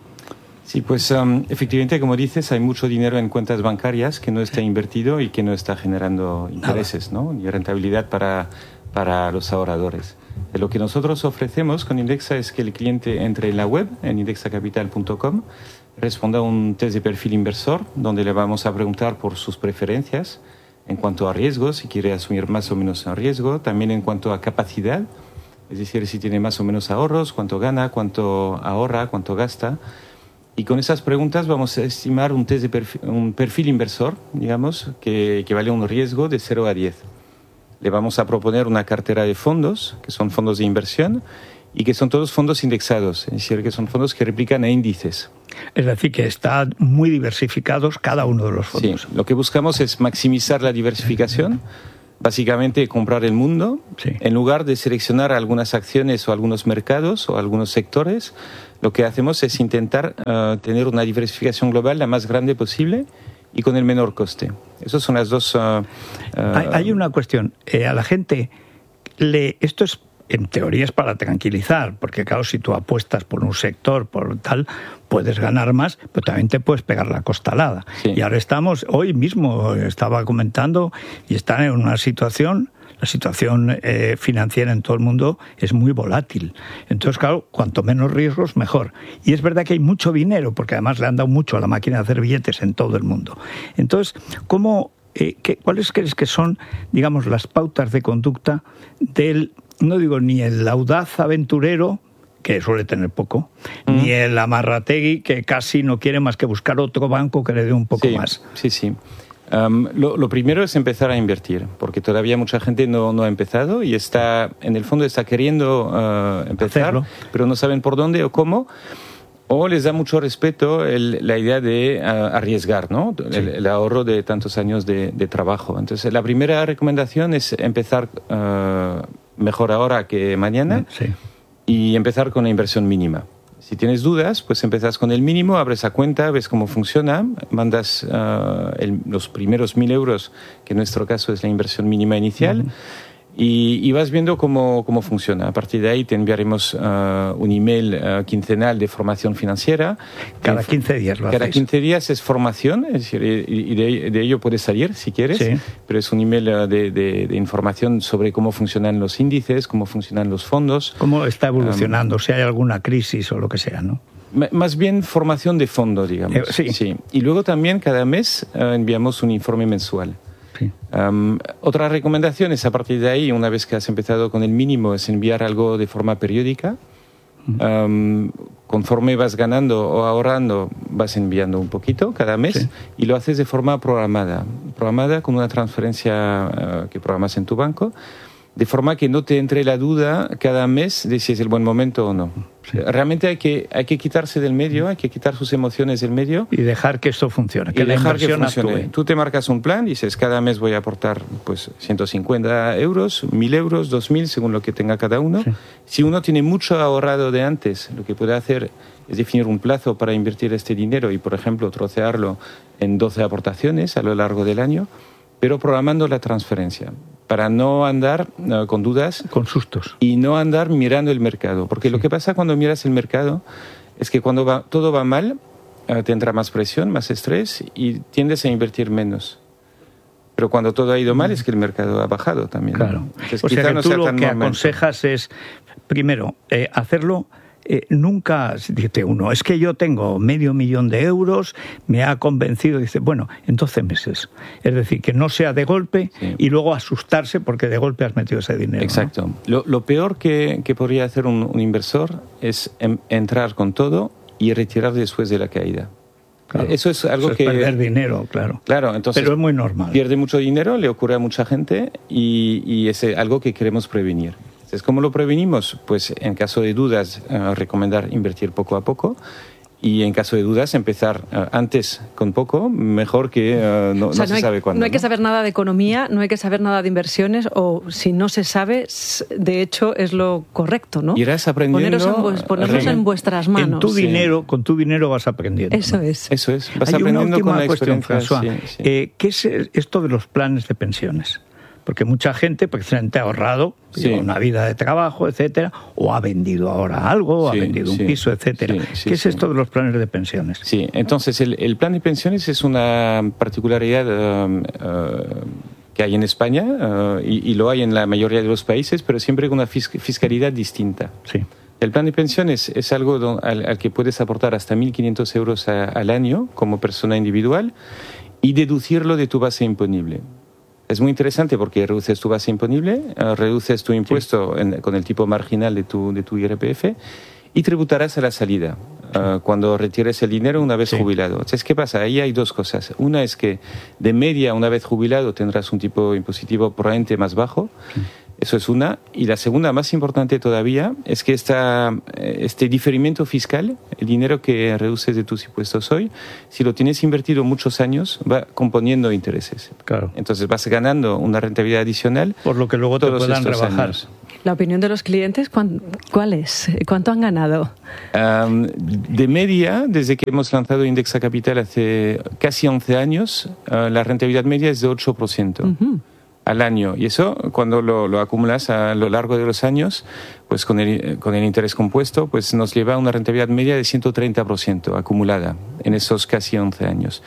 Sí, pues um, efectivamente, como dices, hay mucho dinero en cuentas bancarias que no está invertido y que no está generando intereses, ¿no? Ni rentabilidad para, para los ahorradores. Lo que nosotros ofrecemos con Indexa es que el cliente entre en la web, en indexa capital punto com, responda a un test de perfil inversor, donde le vamos a preguntar por sus preferencias en cuanto a riesgo, si quiere asumir más o menos un riesgo, también en cuanto a capacidad, es decir, si tiene más o menos ahorros, cuánto gana, cuánto ahorra, cuánto gasta. Y con esas preguntas vamos a estimar un test de perfil, un perfil inversor, digamos, que, que vale un riesgo de cero a diez. Le vamos a proponer una cartera de fondos, que son fondos de inversión, y que son todos fondos indexados, es decir, que son fondos que replican a índices. Es decir, que están muy diversificados cada uno de los fondos. Sí, lo que buscamos es maximizar la diversificación, básicamente comprar el mundo, sí. En lugar de seleccionar algunas acciones o algunos mercados o algunos sectores. Lo que hacemos es intentar uh, tener una diversificación global la más grande posible y con el menor coste. Esas son las dos... Uh, uh, hay, hay una cuestión. Eh, a la gente, le esto es, en teoría es para tranquilizar, porque claro, si tú apuestas por un sector, por tal, puedes ganar más, pero también te puedes pegar la costalada. Sí. Y ahora estamos, hoy mismo estaba comentando, y están en una situación... La situación eh, financiera en todo el mundo es muy volátil. Entonces, claro, cuanto menos riesgos, mejor. Y es verdad que hay mucho dinero, porque además le han dado mucho a la máquina de hacer billetes en todo el mundo. Entonces, ¿cómo, eh, qué, ¿cuáles crees que son, digamos, las pautas de conducta del, no digo ni el audaz aventurero, que suele tener poco, mm. ni el amarrategui, que casi no quiere más que buscar otro banco que le dé un poco sí, más? Sí, sí. Um, lo, lo primero es empezar a invertir, porque todavía mucha gente no, no ha empezado y está, en el fondo está queriendo uh, empezar, Hacerlo. Pero no saben por dónde o cómo, o les da mucho respeto el, la idea de uh, arriesgar, ¿no? Sí. El, el ahorro de tantos años de, de trabajo. Entonces, la primera recomendación es empezar uh, mejor ahora que mañana sí. y empezar con la inversión mínima. Si tienes dudas, pues empiezas con el mínimo, abres la cuenta, ves cómo funciona, mandas uh, el, los primeros mil euros, que en nuestro caso es la inversión mínima inicial, uh-huh. y, y vas viendo cómo, cómo funciona. A partir de ahí te enviaremos uh, un email uh, quincenal de formación financiera. Cada quince días lo Cada hacéis. quince días es formación, es decir, y de, de ello puedes salir si quieres, sí. pero es un email uh, de, de, de información sobre cómo funcionan los índices, cómo funcionan los fondos. Cómo está evolucionando, um, si hay alguna crisis o lo que sea, ¿no? Más bien formación de fondo, digamos. Eh, sí. sí. Y luego también cada mes uh, enviamos un informe mensual. Sí. Um, otra recomendación es a partir de ahí, una vez que has empezado con el mínimo, es enviar algo de forma periódica. Um, conforme vas ganando o ahorrando, vas enviando un poquito cada mes sí. y lo haces de forma programada. Programada con una transferencia uh, que programas en tu banco, de forma que no te entre la duda cada mes de si es el buen momento o no. Sí. Realmente hay que, hay que quitarse del medio, hay que quitar sus emociones del medio. Y dejar que esto funcione, que y la dejar que inversión funcione. actúe. Tú te marcas un plan, dices, cada mes voy a aportar pues ciento cincuenta euros, mil euros, dos mil, según lo que tenga cada uno. Sí. Si uno tiene mucho ahorrado de antes, lo que puede hacer es definir un plazo para invertir este dinero y, por ejemplo, trocearlo en doce aportaciones a lo largo del año, pero programando la transferencia, para no andar uh, con dudas. Con sustos. Y no andar mirando el mercado. Porque sí. lo que pasa cuando miras el mercado es que cuando va, todo va mal, uh, te entra más presión, más estrés y tiendes a invertir menos. Pero cuando todo ha ido mal es que el mercado ha bajado también. Claro. Entonces, o sea que no tú sea lo tan que momento. aconsejas es, primero, eh, hacerlo... Eh, nunca dice uno, es que yo tengo medio millón de euros, me ha convencido, dice, bueno, en doce meses. Es decir, que no sea de golpe sí. y luego asustarse porque de golpe has metido ese dinero. Exacto. ¿no? Lo, lo peor que, que podría hacer un, un inversor es em, entrar con todo y retirar después de la caída. Claro. Eso es algo Eso es que... perder dinero, claro. Claro, entonces... Pero es muy normal. Pierde mucho dinero, le ocurre a mucha gente y, y es algo que queremos prevenir. Entonces, ¿cómo lo prevenimos? Pues en caso de dudas, uh, recomendar invertir poco a poco Y en caso de dudas, empezar uh, antes con poco, mejor que uh, no, o sea, no se no hay, sabe cuándo. No hay que ¿no? saber nada de economía, no hay que saber nada de inversiones, o si no se sabe, de hecho es lo correcto, ¿no? Irás aprendiendo. Poneros en, ponernos en vuestras manos. En tu sí. dinero, con tu dinero vas aprendiendo. Eso es. Eso es. Vas Hay aprendiendo una última con la cuestión, experiencia. François. Sí, sí. Eh, ¿Qué es esto de los planes de pensiones? Porque mucha gente precisamente ha ahorrado Sí. digo, una vida de trabajo, etcétera, o ha vendido ahora algo, o Sí, ha vendido un sí, piso, etcétera. sí, sí, ¿Qué es sí. esto de los planes de pensiones? Sí, entonces el, el plan de pensiones es una particularidad uh, uh, que hay en España uh, y, y lo hay en la mayoría de los países, pero siempre con una fisc- fiscalidad distinta. Sí. El plan de pensiones es algo do, al, al que puedes aportar hasta mil quinientos euros a, al año como persona individual y deducirlo de tu base imponible. Es muy interesante porque reduces tu base imponible, uh, reduces tu impuesto sí. en, con el tipo marginal de tu, de tu I R P F y tributarás a la salida uh, cuando retires el dinero una vez sí. jubilado. Entonces, ¿qué pasa? Ahí hay dos cosas. Una es que de media, una vez jubilado, tendrás un tipo impositivo probablemente más bajo. Sí. Eso es una. Y la segunda, más importante todavía, es que esta, este diferimiento fiscal, el dinero que reduces de tus impuestos hoy, si lo tienes invertido muchos años, va componiendo intereses. Claro. Entonces vas ganando una rentabilidad adicional. Por lo que luego te puedan rebajar. Años. La opinión de los clientes, ¿cuál es? ¿Cuánto han ganado? Um, de media, desde que hemos lanzado Indexa Capital hace casi once años, uh, la rentabilidad media es de ocho por ciento. Uh-huh. Al año. Y eso, cuando lo, lo acumulas a lo largo de los años, pues con el, con el interés compuesto, pues nos lleva a una rentabilidad media de ciento treinta por ciento acumulada en esos casi once años.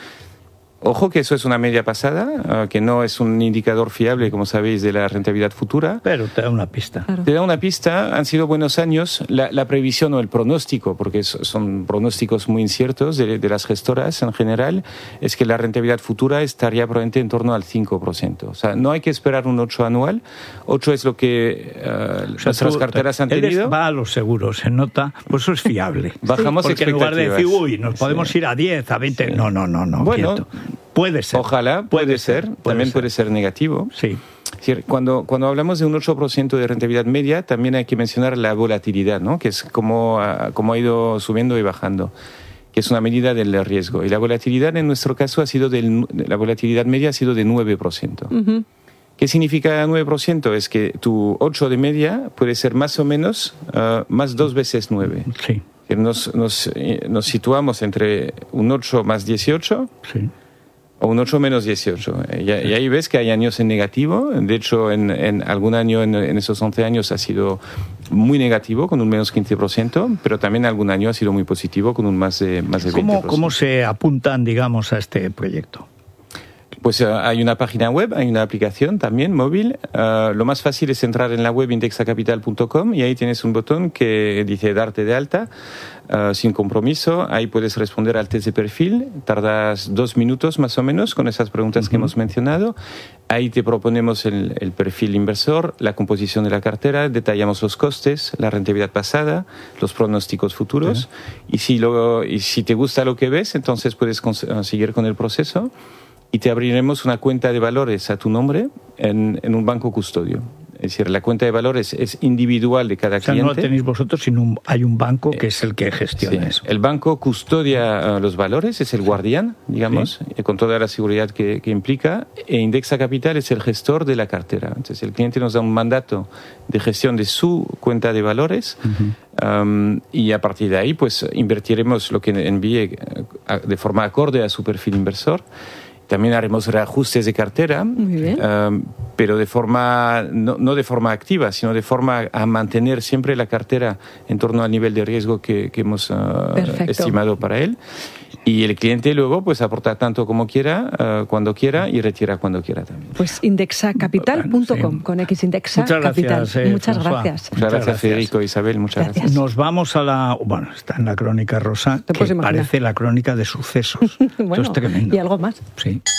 Ojo que eso es una media pasada, uh, que no es un indicador fiable, como sabéis, de la rentabilidad futura. Pero te da una pista. Claro. Te da una pista, han sido buenos años. La, la previsión o el pronóstico, porque son pronósticos muy inciertos de, de las gestoras en general, es que la rentabilidad futura estaría probablemente en torno al cinco por ciento. O sea, no hay que esperar un ocho anual. ocho es lo que uh, o sea, nuestras tú, carteras han tenido. Él va a los seguros, se nota, pues eso es fiable. Bajamos sí. Porque en lugar de decir, uy, nos podemos sí. ir a diez, a veinte, sí. no, no, no, no. Bueno, quieto. Puede ser. Ojalá, puede, puede ser. ser. Puede también ser. Puede ser negativo. Sí. Es decir, cuando, cuando hablamos de un ocho por ciento de rentabilidad media, también hay que mencionar la volatilidad, ¿no? Que es cómo, cómo ha ido subiendo y bajando, que es una medida del riesgo. Y la volatilidad en nuestro caso ha sido del, la volatilidad media ha sido de nueve por ciento. Uh-huh. ¿Qué significa nueve por ciento? Es que tu ocho de media puede ser más o menos uh, más dos veces nueve. Sí. Nos, nos, nos situamos entre un ocho más dieciocho. Sí. O un ocho menos dieciocho. Y, y ahí ves que hay años en negativo. De hecho, en, en algún año, en, en esos once años, ha sido muy negativo, con un menos quince por ciento, pero también algún año ha sido muy positivo, con un más de, más de veinte por ciento. ¿Cómo, ¿Cómo se apuntan, digamos, a este proyecto? Pues uh, hay una página web, hay una aplicación también móvil. Uh, lo más fácil es entrar en la web indexa capital punto com y ahí tienes un botón que dice darte de alta, uh, sin compromiso. Ahí puedes responder al test de perfil. Tardas dos minutos más o menos con esas preguntas uh-huh. que hemos mencionado. Ahí te proponemos el, el perfil inversor, la composición de la cartera, detallamos los costes, la rentabilidad pasada, los pronósticos futuros. Uh-huh. Y, si lo, y si te gusta lo que ves, entonces puedes cons- seguir con el proceso. Y te abriremos una cuenta de valores a tu nombre en, en un banco custodio. Es decir, la cuenta de valores es individual de cada o sea, cliente. No la tenéis vosotros, sino un, hay un banco que es el que gestiona sí. eso. El banco custodia uh, los valores, es el guardián, digamos, sí. con toda la seguridad que, que implica. E Indexa Capital es el gestor de la cartera. Entonces, el cliente nos da un mandato de gestión de su cuenta de valores. Uh-huh. Um, y a partir de ahí, pues, invertiremos lo que envíe uh, de forma acorde a su perfil inversor. También haremos reajustes de cartera, um, pero de forma, no, no de forma activa, sino de forma a mantener siempre la cartera en torno al nivel de riesgo que, que hemos uh, estimado para él. Y el cliente luego pues aporta tanto como quiera, uh, cuando quiera, y retira cuando quiera también. Pues indexa capital punto com, sí. con X Indexa muchas Capital. Gracias, eh, muchas François. gracias. Muchas gracias, Federico, Isabel, muchas gracias. gracias. Nos vamos a la... Bueno, está en la Crónica Rosa, que parece la crónica de sucesos. Bueno, esto es tremendo. Y algo más. Sí.